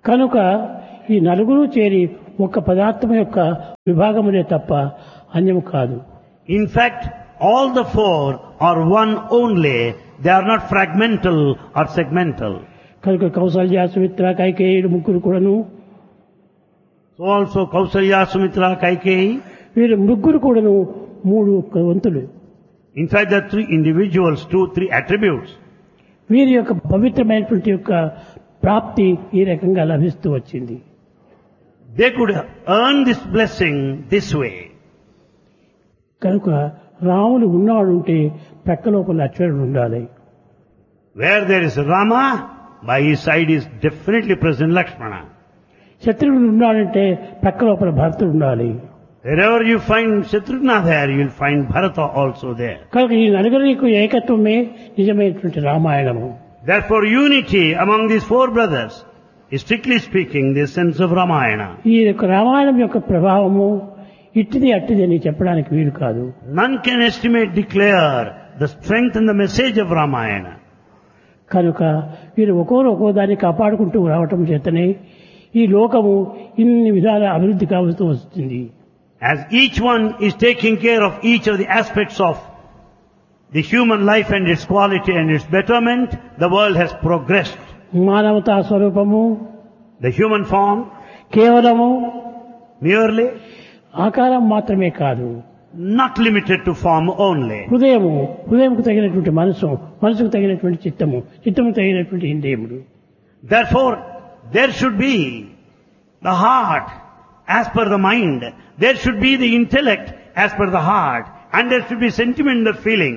కనుక ఈ నలుగురు చేరి ఒక్క పదార్థం యొక్క విభాగమునే తప్ప అన్యము కాదు. In fact, all the four are one only. They are not fragmental or segmental. కనుక కౌసల్య సుమిత్ర కైకేయుడు ముగ్గురు కూడాను, So also Kausalya, Sumitra, Kaikeyi. వీరు ముగ్గురు కూడాను మూడు వంతులు. In fact, there are three individuals, 2-3 attributes. వీరి యొక్క పవిత్రమైనటువంటి యొక్క ప్రాప్తి ఈ రకంగా లభిస్తూ వచ్చింది. They could earn this blessing this way. కనుక రాముడు ఉన్నాడు అంటే ప్రక్క లోపల లక్ష్మణుడు ఉండాలి. Where there is Rama, by his side is definitely present Lakshmana. శత్రువుడు ఉన్నాడంటే ప్రక్క లోపల భరతుడు ఉండాలి. Wherever you find Shatrughna there, you will find Bharata also there. కనుక ఈ నలుగురికి ఏకత్వమే నిజమైనటువంటి రామాయణము. Therefore, unity among these four brothers is strictly speaking the sense of Ramayana. ఈ యొక్క రామాయణం యొక్క ప్రభావము ఇట్టిది అట్టిది అని చెప్పడానికి వీలు కాదు. None can estimate, declare the strength and the message of Ramayana. కనుక వీరు ఒక్కో దాన్ని కాపాడుకుంటూ రావటం చేతనే ఈ లోకము ఇన్ని విధాల అభివృద్ధి కావస్తూ వస్తుంది. As each one is taking care of each of the aspects of the human life and its quality and its betterment, the world has progressed. మానవతా స్వరూపము, The human form కేవలము merely, ఆకారం మాత్రమే కాదు, not limited to form only. హృదయంకు తగినటువంటి మనసుకు తగినటువంటి చిత్తము తగినటువంటి ఇంద్రియములు. Therefore, there should be the heart as per the mind. There should be the intellect as per the heart. And there should be sentimental feeling.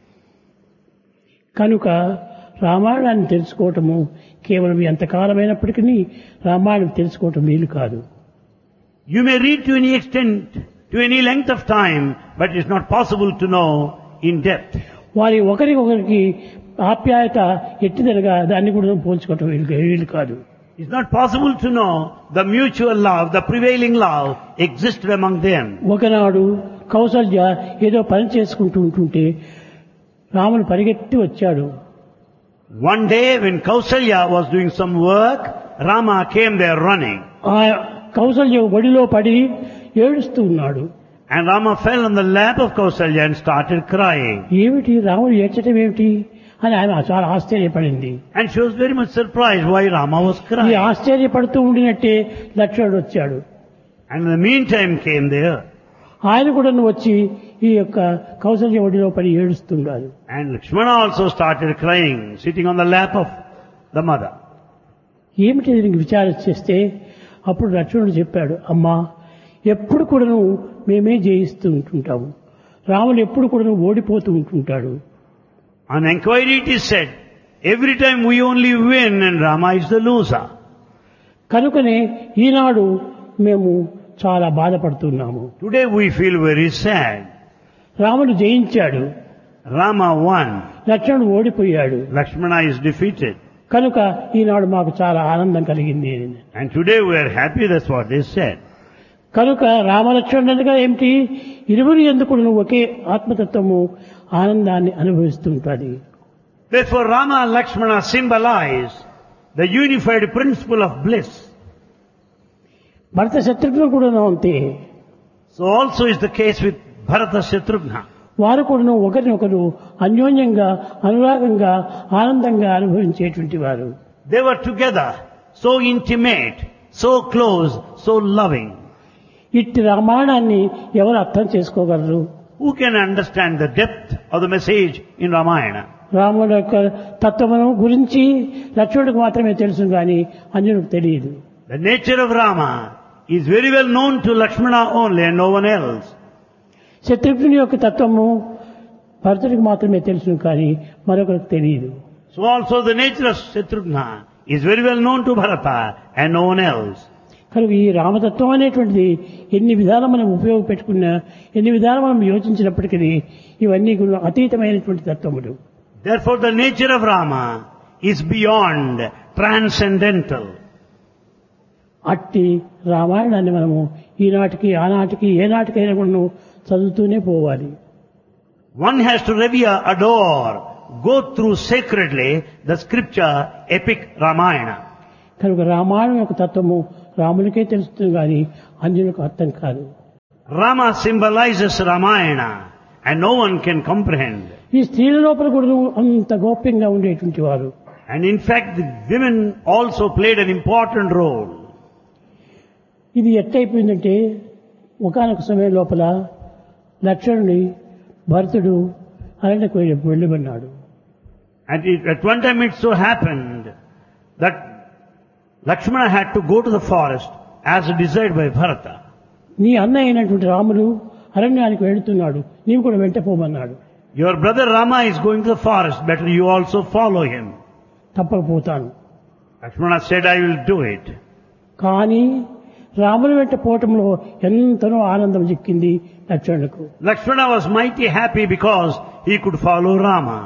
కనుక రామాయణాన్ని తెలుసుకోవటము కేవలం ఎంతకాలమైనప్పటికీ రామాయణం తెలుసుకోవటం వీలు కాదు. You may read to any extent, to any length of time, but it's not possible to know in depth. వారి ఒకరికొకరికి ఆప్యాయత ఎట్టిదనగా దాన్ని కూడా పోల్చుకోవటం వీలు కాదు. It's not possible to know the mutual love, the prevailing love existed among them. ఒకనాడు కౌసల్య ఏదో పని చేసుకుంటూ ఉంటుంటే రాముడు పరిగెత్తి వచ్చాడు. One day when Kausalya was doing some work, Rama came there running. ఆ కౌసల్య ఒడిలో పడి ఏడుస్తూ ఉన్నాడు. And Rama fell on the lap of Kausalya and started crying. ఏమిటి రాముడు ఏడ్చటం ఏమిటి అని ఆమె చాలా ఆశ్చర్యపడింది. And she was very much surprised why Rama was ఈ crying. ఆశ్చర్యపడుతూ ఉండినట్టే లక్ష్మణుడు వచ్చాడు. And in the meantime came there. ఆయన కూడా వచ్చి ఈ యొక్క కౌసల్య ఒడిలో పడి ఏడుస్తున్నాడు. And Lakshmana also started crying, sitting on the lap of the mother. ఏమిటి దీనికి విచారణ చేస్తే అప్పుడు లక్ష్మణుడు చెప్పాడు, అమ్మా ఎప్పుడు కూడాను మేమే జయిస్తూ ఉంటుంటాము, రాముడు ఎప్పుడు కూడాను ఓడిపోతూ ఉంటుంటాడు. On inquiry it is said, every time we only win and Rama is the loser. కనుకనే ఈనాడు మేము చాలా బాధపడుతున్నాము. Today we feel very sad. రాముడు జయించాడు, Rama won. లక్ష్మణుడు ఓడిపోయాడు. Lakshmana is defeated. కనుక ఈనాడు మాకు చాలా ఆనందం కలిగింది. And today we are happy, that's what they said. కనుక రామలక్ష్మణుడుగా ఏమిటి, ఇరువురి ఎందుకు ఒకే ఆత్మతత్వము ఆనందాన్ని అనుభవిస్తుంటుంది. Therefore Rama and Lakshmana symbolize the unified principle of bliss. భరత శత్రుఘ్నులు కూడా అంతే. So also is the case with Bharata Shatrughna. వారు కూడా ఒకరినొకరు అన్యోన్యంగా అనురాగంగా ఆనందంగా అనుభవించేటువంటి వారు. They were together, so intimate, so close, so loving. ఇట్టి రామాయణాన్ని ఎవరు అర్థం చేసుకోగలరు? Who can understand the depth of the message in Ramayana? రాముడు యొక్క తత్వమును గురించి లక్ష్మణుడికి మాత్రమే తెలుసు కానీ అన్యుడికి తెలియదు. The nature of Rama is very well known to Lakshmana only and no one else. శత్రుఘ్నుని యొక్క తత్వము భరతుడికి మాత్రమే తెలుసు కానీ మరొకరికి తెలియదు. So also the nature of Shatrughna is very well known to Bharata and no one else. కనుక ఈ రామతత్వం అనేటువంటిది ఎన్ని విధాలు మనం ఉపయోగపెట్టుకున్నా, ఎన్ని విధాలు మనం యోచించినప్పటికీ ఇవన్నీ కూడా అతీతమైనటువంటి తత్వములు. Therefore the nature of Rama is beyond, transcendental. అట్టి రామాయణాన్ని మనము ఈనాటికి ఆనాటికి ఏనాటికైనా కూడా చదువుతూనే పోవాలి. One has to revere, adore, go through sacredly the scripture epic Ramayana. కనుక రామాయణం యొక్క తత్వము రామునికే తెలుస్తుంది కానీ అంజనులకు అర్థం కాదు. Rama symbolizes Ramayana and no one can comprehend. ఈ స్త్రీల లోపల కూడా అంత గోప్యంగా ఉండేటువంటి వారు. And in fact the women also played an important role. ఇది ఎట్టయిపోయిందంటే ఒకానొక సమయం లోపల లక్ష్మణుని భరతుడు అరణ్యకు వెళ్ళమన్నాడు. And at one time it so happened that Lakshmana had to go to the forest as desired by Bharata. నీ అన్న అయినటువంటి రాముడు అరణ్యానికి వెళుతున్నాడు, నీవు కూడా వెంట పోమన్నాడు. Your brother Rama is going to the forest, better you also follow him. తప్పకపోతాను. Lakshmana said, I will do it. కానీ రాముని వెంట పోవటంలో ఎంతనో ఆనందం చిక్కింది లక్ష్మణులకు. Lakshmana was mighty happy because he could follow Rama.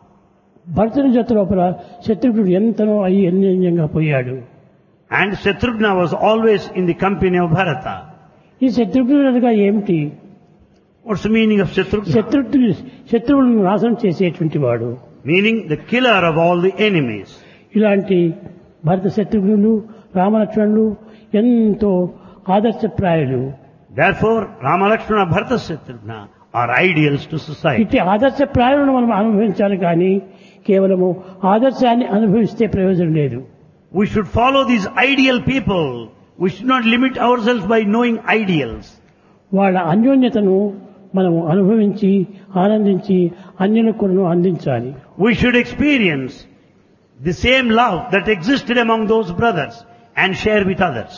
భరతుని జత లోపల శత్రుఘ్నుడు ఎంతనో అన్యంగా పోయాడు. And Shatrughna was always in the company of Bharata. ఈ శత్రుఘ్నుడు అనగా ఏమిటి? What's the meaning of Shatrughna? శత్రువులను నాశనం చేసేటువంటి వాడు. Meaning the killer of all the enemies. ఇలాంటి భరత శత్రుఘ్నులు రామలక్ష్మణులు ఎంతో ఆదర్శప్రాయులు. Therefore, Rama, Lakshmana, Bharata, Shatrughna are ideals to society. ఇట్టి ఆదర్శప్రాయులను మనం అనుభవించాలి కానీ కేవలము ఆదర్శాన్ని అనుభవిస్తే ప్రయోజనం లేదు. We should follow these ideal people. We should not limit ourselves by knowing ideals. వాళ్ళ అన్యోన్యతను మనం అనుభవించి ఆనందించి అన్యులకు కూడా అందించాలి. We should experience the same love that existed among those brothers and share with others.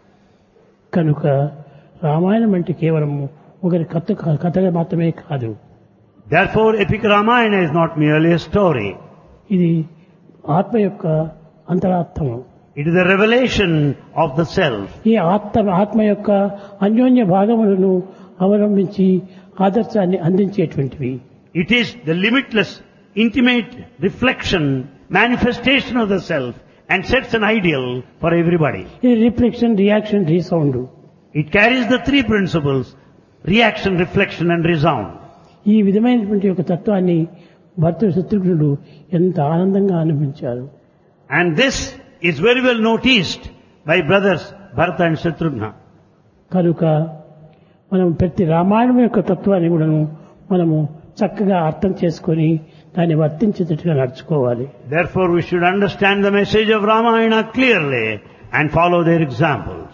కనుక రామాయణం అంటే కేవలం ఒకరి కథగా మాత్రమే కాదు. Therefore, epic Ramayana is not merely a story. ఇది ఆత్మ యొక్క అంతరార్థము. It is a revelation of the self. ఈ ఆత్మ యొక్క అన్యోన్య భాగములను అవలంబించి ఆదర్శాన్ని అందించేటువంటివి. It is the limitless, intimate reflection, manifestation of the self and sets an ideal for everybody. ఇది reflection, reaction, resound. It carries the three principles, reaction, reflection and resound. ఈ విధమైనటువంటి యొక్క తత్వాన్ని భరతుడు శత్రుఘ్నుడు ఎంత ఆనందంగా అనుభవించారు. And this is very well noticed by brothers Bharata and Shatrughna. కనుక మనం ప్రతి రామాయణం యొక్క తత్వాన్ని కూడా మనము చక్కగా అర్థం చేసుకొని దాన్ని వర్తించేటట్టుగా నడుచుకోవాలి. Therefore we should understand the message of Ramayana clearly and follow their examples.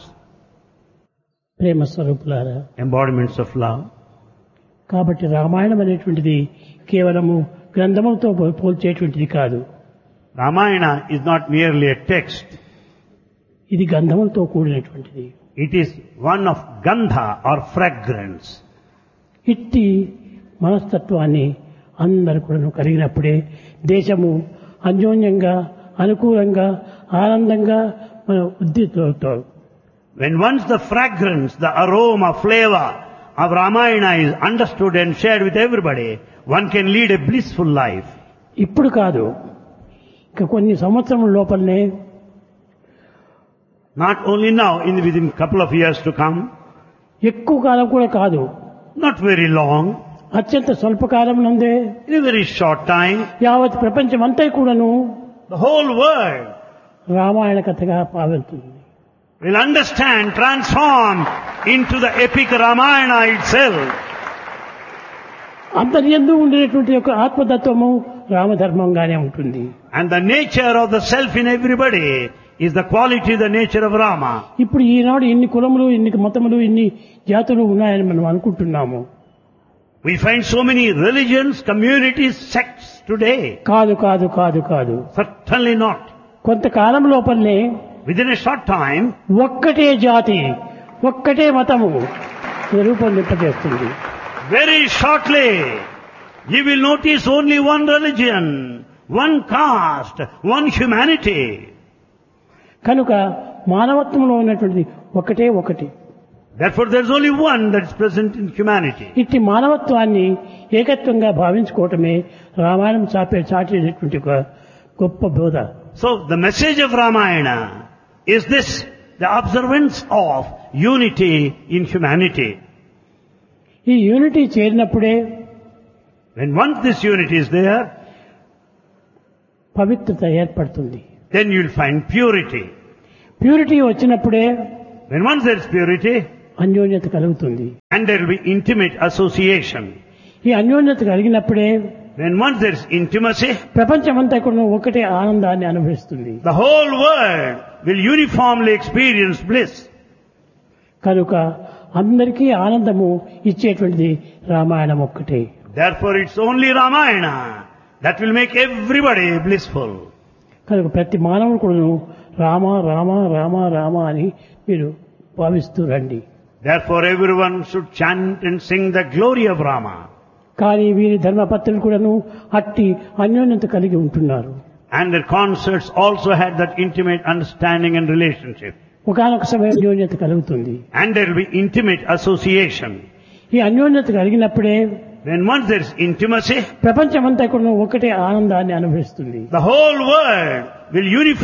ప్రేమ స్వరూపులారా, Embodiments of love. కాబట్టి రామాయణం అనేటువంటిది కేవలము గ్రంథములతో పోల్చేటువంటిది కాదు. Ramayana is not merely a text. ఇది గంధములతో కూడినటువంటిది. It is one of gandha or fragrance. ఇట్టి మనస్తత్వాన్ని అందరూ కూడా కలిగినప్పుడే దేశము అన్యోన్యంగా, అనుకూలంగా, ఆనందంగా మన ఉద్దితవుతారు. When once the fragrance, the aroma, flavor of Ramayana is understood and shared with everybody, one can lead a blissful life. ఇప్పుడు కాదు, ఇక కొన్ని సంవత్సరముల లోపలనే, not only now, within a couple of years to come, ఎక్కువ కాలం కూడా కాదు, not very long, అత్యంత స్వల్పకాలం నందే, in a very short time, యావత్ ప్రపంచం అంతా కూడాను the whole world రామాయణ కథగా పాల్గొంటుంది. will understand, transform into the epic Ramayana itself. అంతర్యందు ఉండేటువంటి యొక్క ఆత్మతత్వము రామధర్మంగానే ఉంటుంది. And the nature of the self in everybody is the quality, the nature of Rama. ఇప్పుడు ఈనాడు ఇన్ని కులములు, ఇన్ని మతములు, ఇన్ని జాతులు ఉన్నాయని మనం అనుకుంటున్నాము. We find so many religions, communities, sects today. కాదు కాదు కాదు కాదు. Certainly not. కొంతకాలం లోపలనే Within a short time, ఒక్కటే జాతి, ఒక్కటే మతము రూపొందింపజేస్తుంది. very shortly, you will notice only one religion, one caste, one humanity. కనుక మానవత్వంలో ఉన్నటువంటిది ఒకటే ఒకటి. Therefore there is only one that is present in humanity. ఇట్టి మానవత్వాన్ని ఏకత్వంగా భావించుకోవటమే రామాయణం చాటేటటువంటి ఒక గొప్ప బోధ. So the message of Ramayana is this, the observance of unity in humanity. ఈ unity చేరినప్పుడే, when once this unity is there, పవిత్రత ఏర్పడుతుంది. then you will find purity. Purity వచ్చినప్పుడే When once there is purity, అన్యోన్యత కలుగుతుంది. and there will be intimate association. ఈ అన్యోన్యత కలిగినప్పుడే When once there is intimacy, ప్రపంచమంతా కూడా ఒకటే ఆనందాన్ని అనుభవిస్తుంది. the whole world will uniformly experience bliss. కనుక అందరికీ ఆనందము ఇచ్చేటువంటిది రామాయణం ఒక్కటే. Therefore it's only Ramayana that will make everybody blissful. కనుక ప్రతి మానవుడు కూడా రామ రామ రామ రామ అని మీరు భావిస్తూ రండి. Therefore everyone should chant and sing the glory of Rama. కానీ వీరి ధర్మపత్రులు కూడాను అట్టి అన్యోన్యత కలిగి ఉంటున్నారు. And their concerts also had that intimate understanding and relationship. ఒకనొక సమయం అన్యోన్యత కలుగుతుంది. And there will be intimate association. ఈ అన్యోన్యత కలిగినప్పుడే When once there is intimacy, ప్రపంచమంతా కూడా ఒకటే ఆనందాన్ని అనుభవిస్తుంది. the whole world will uniformly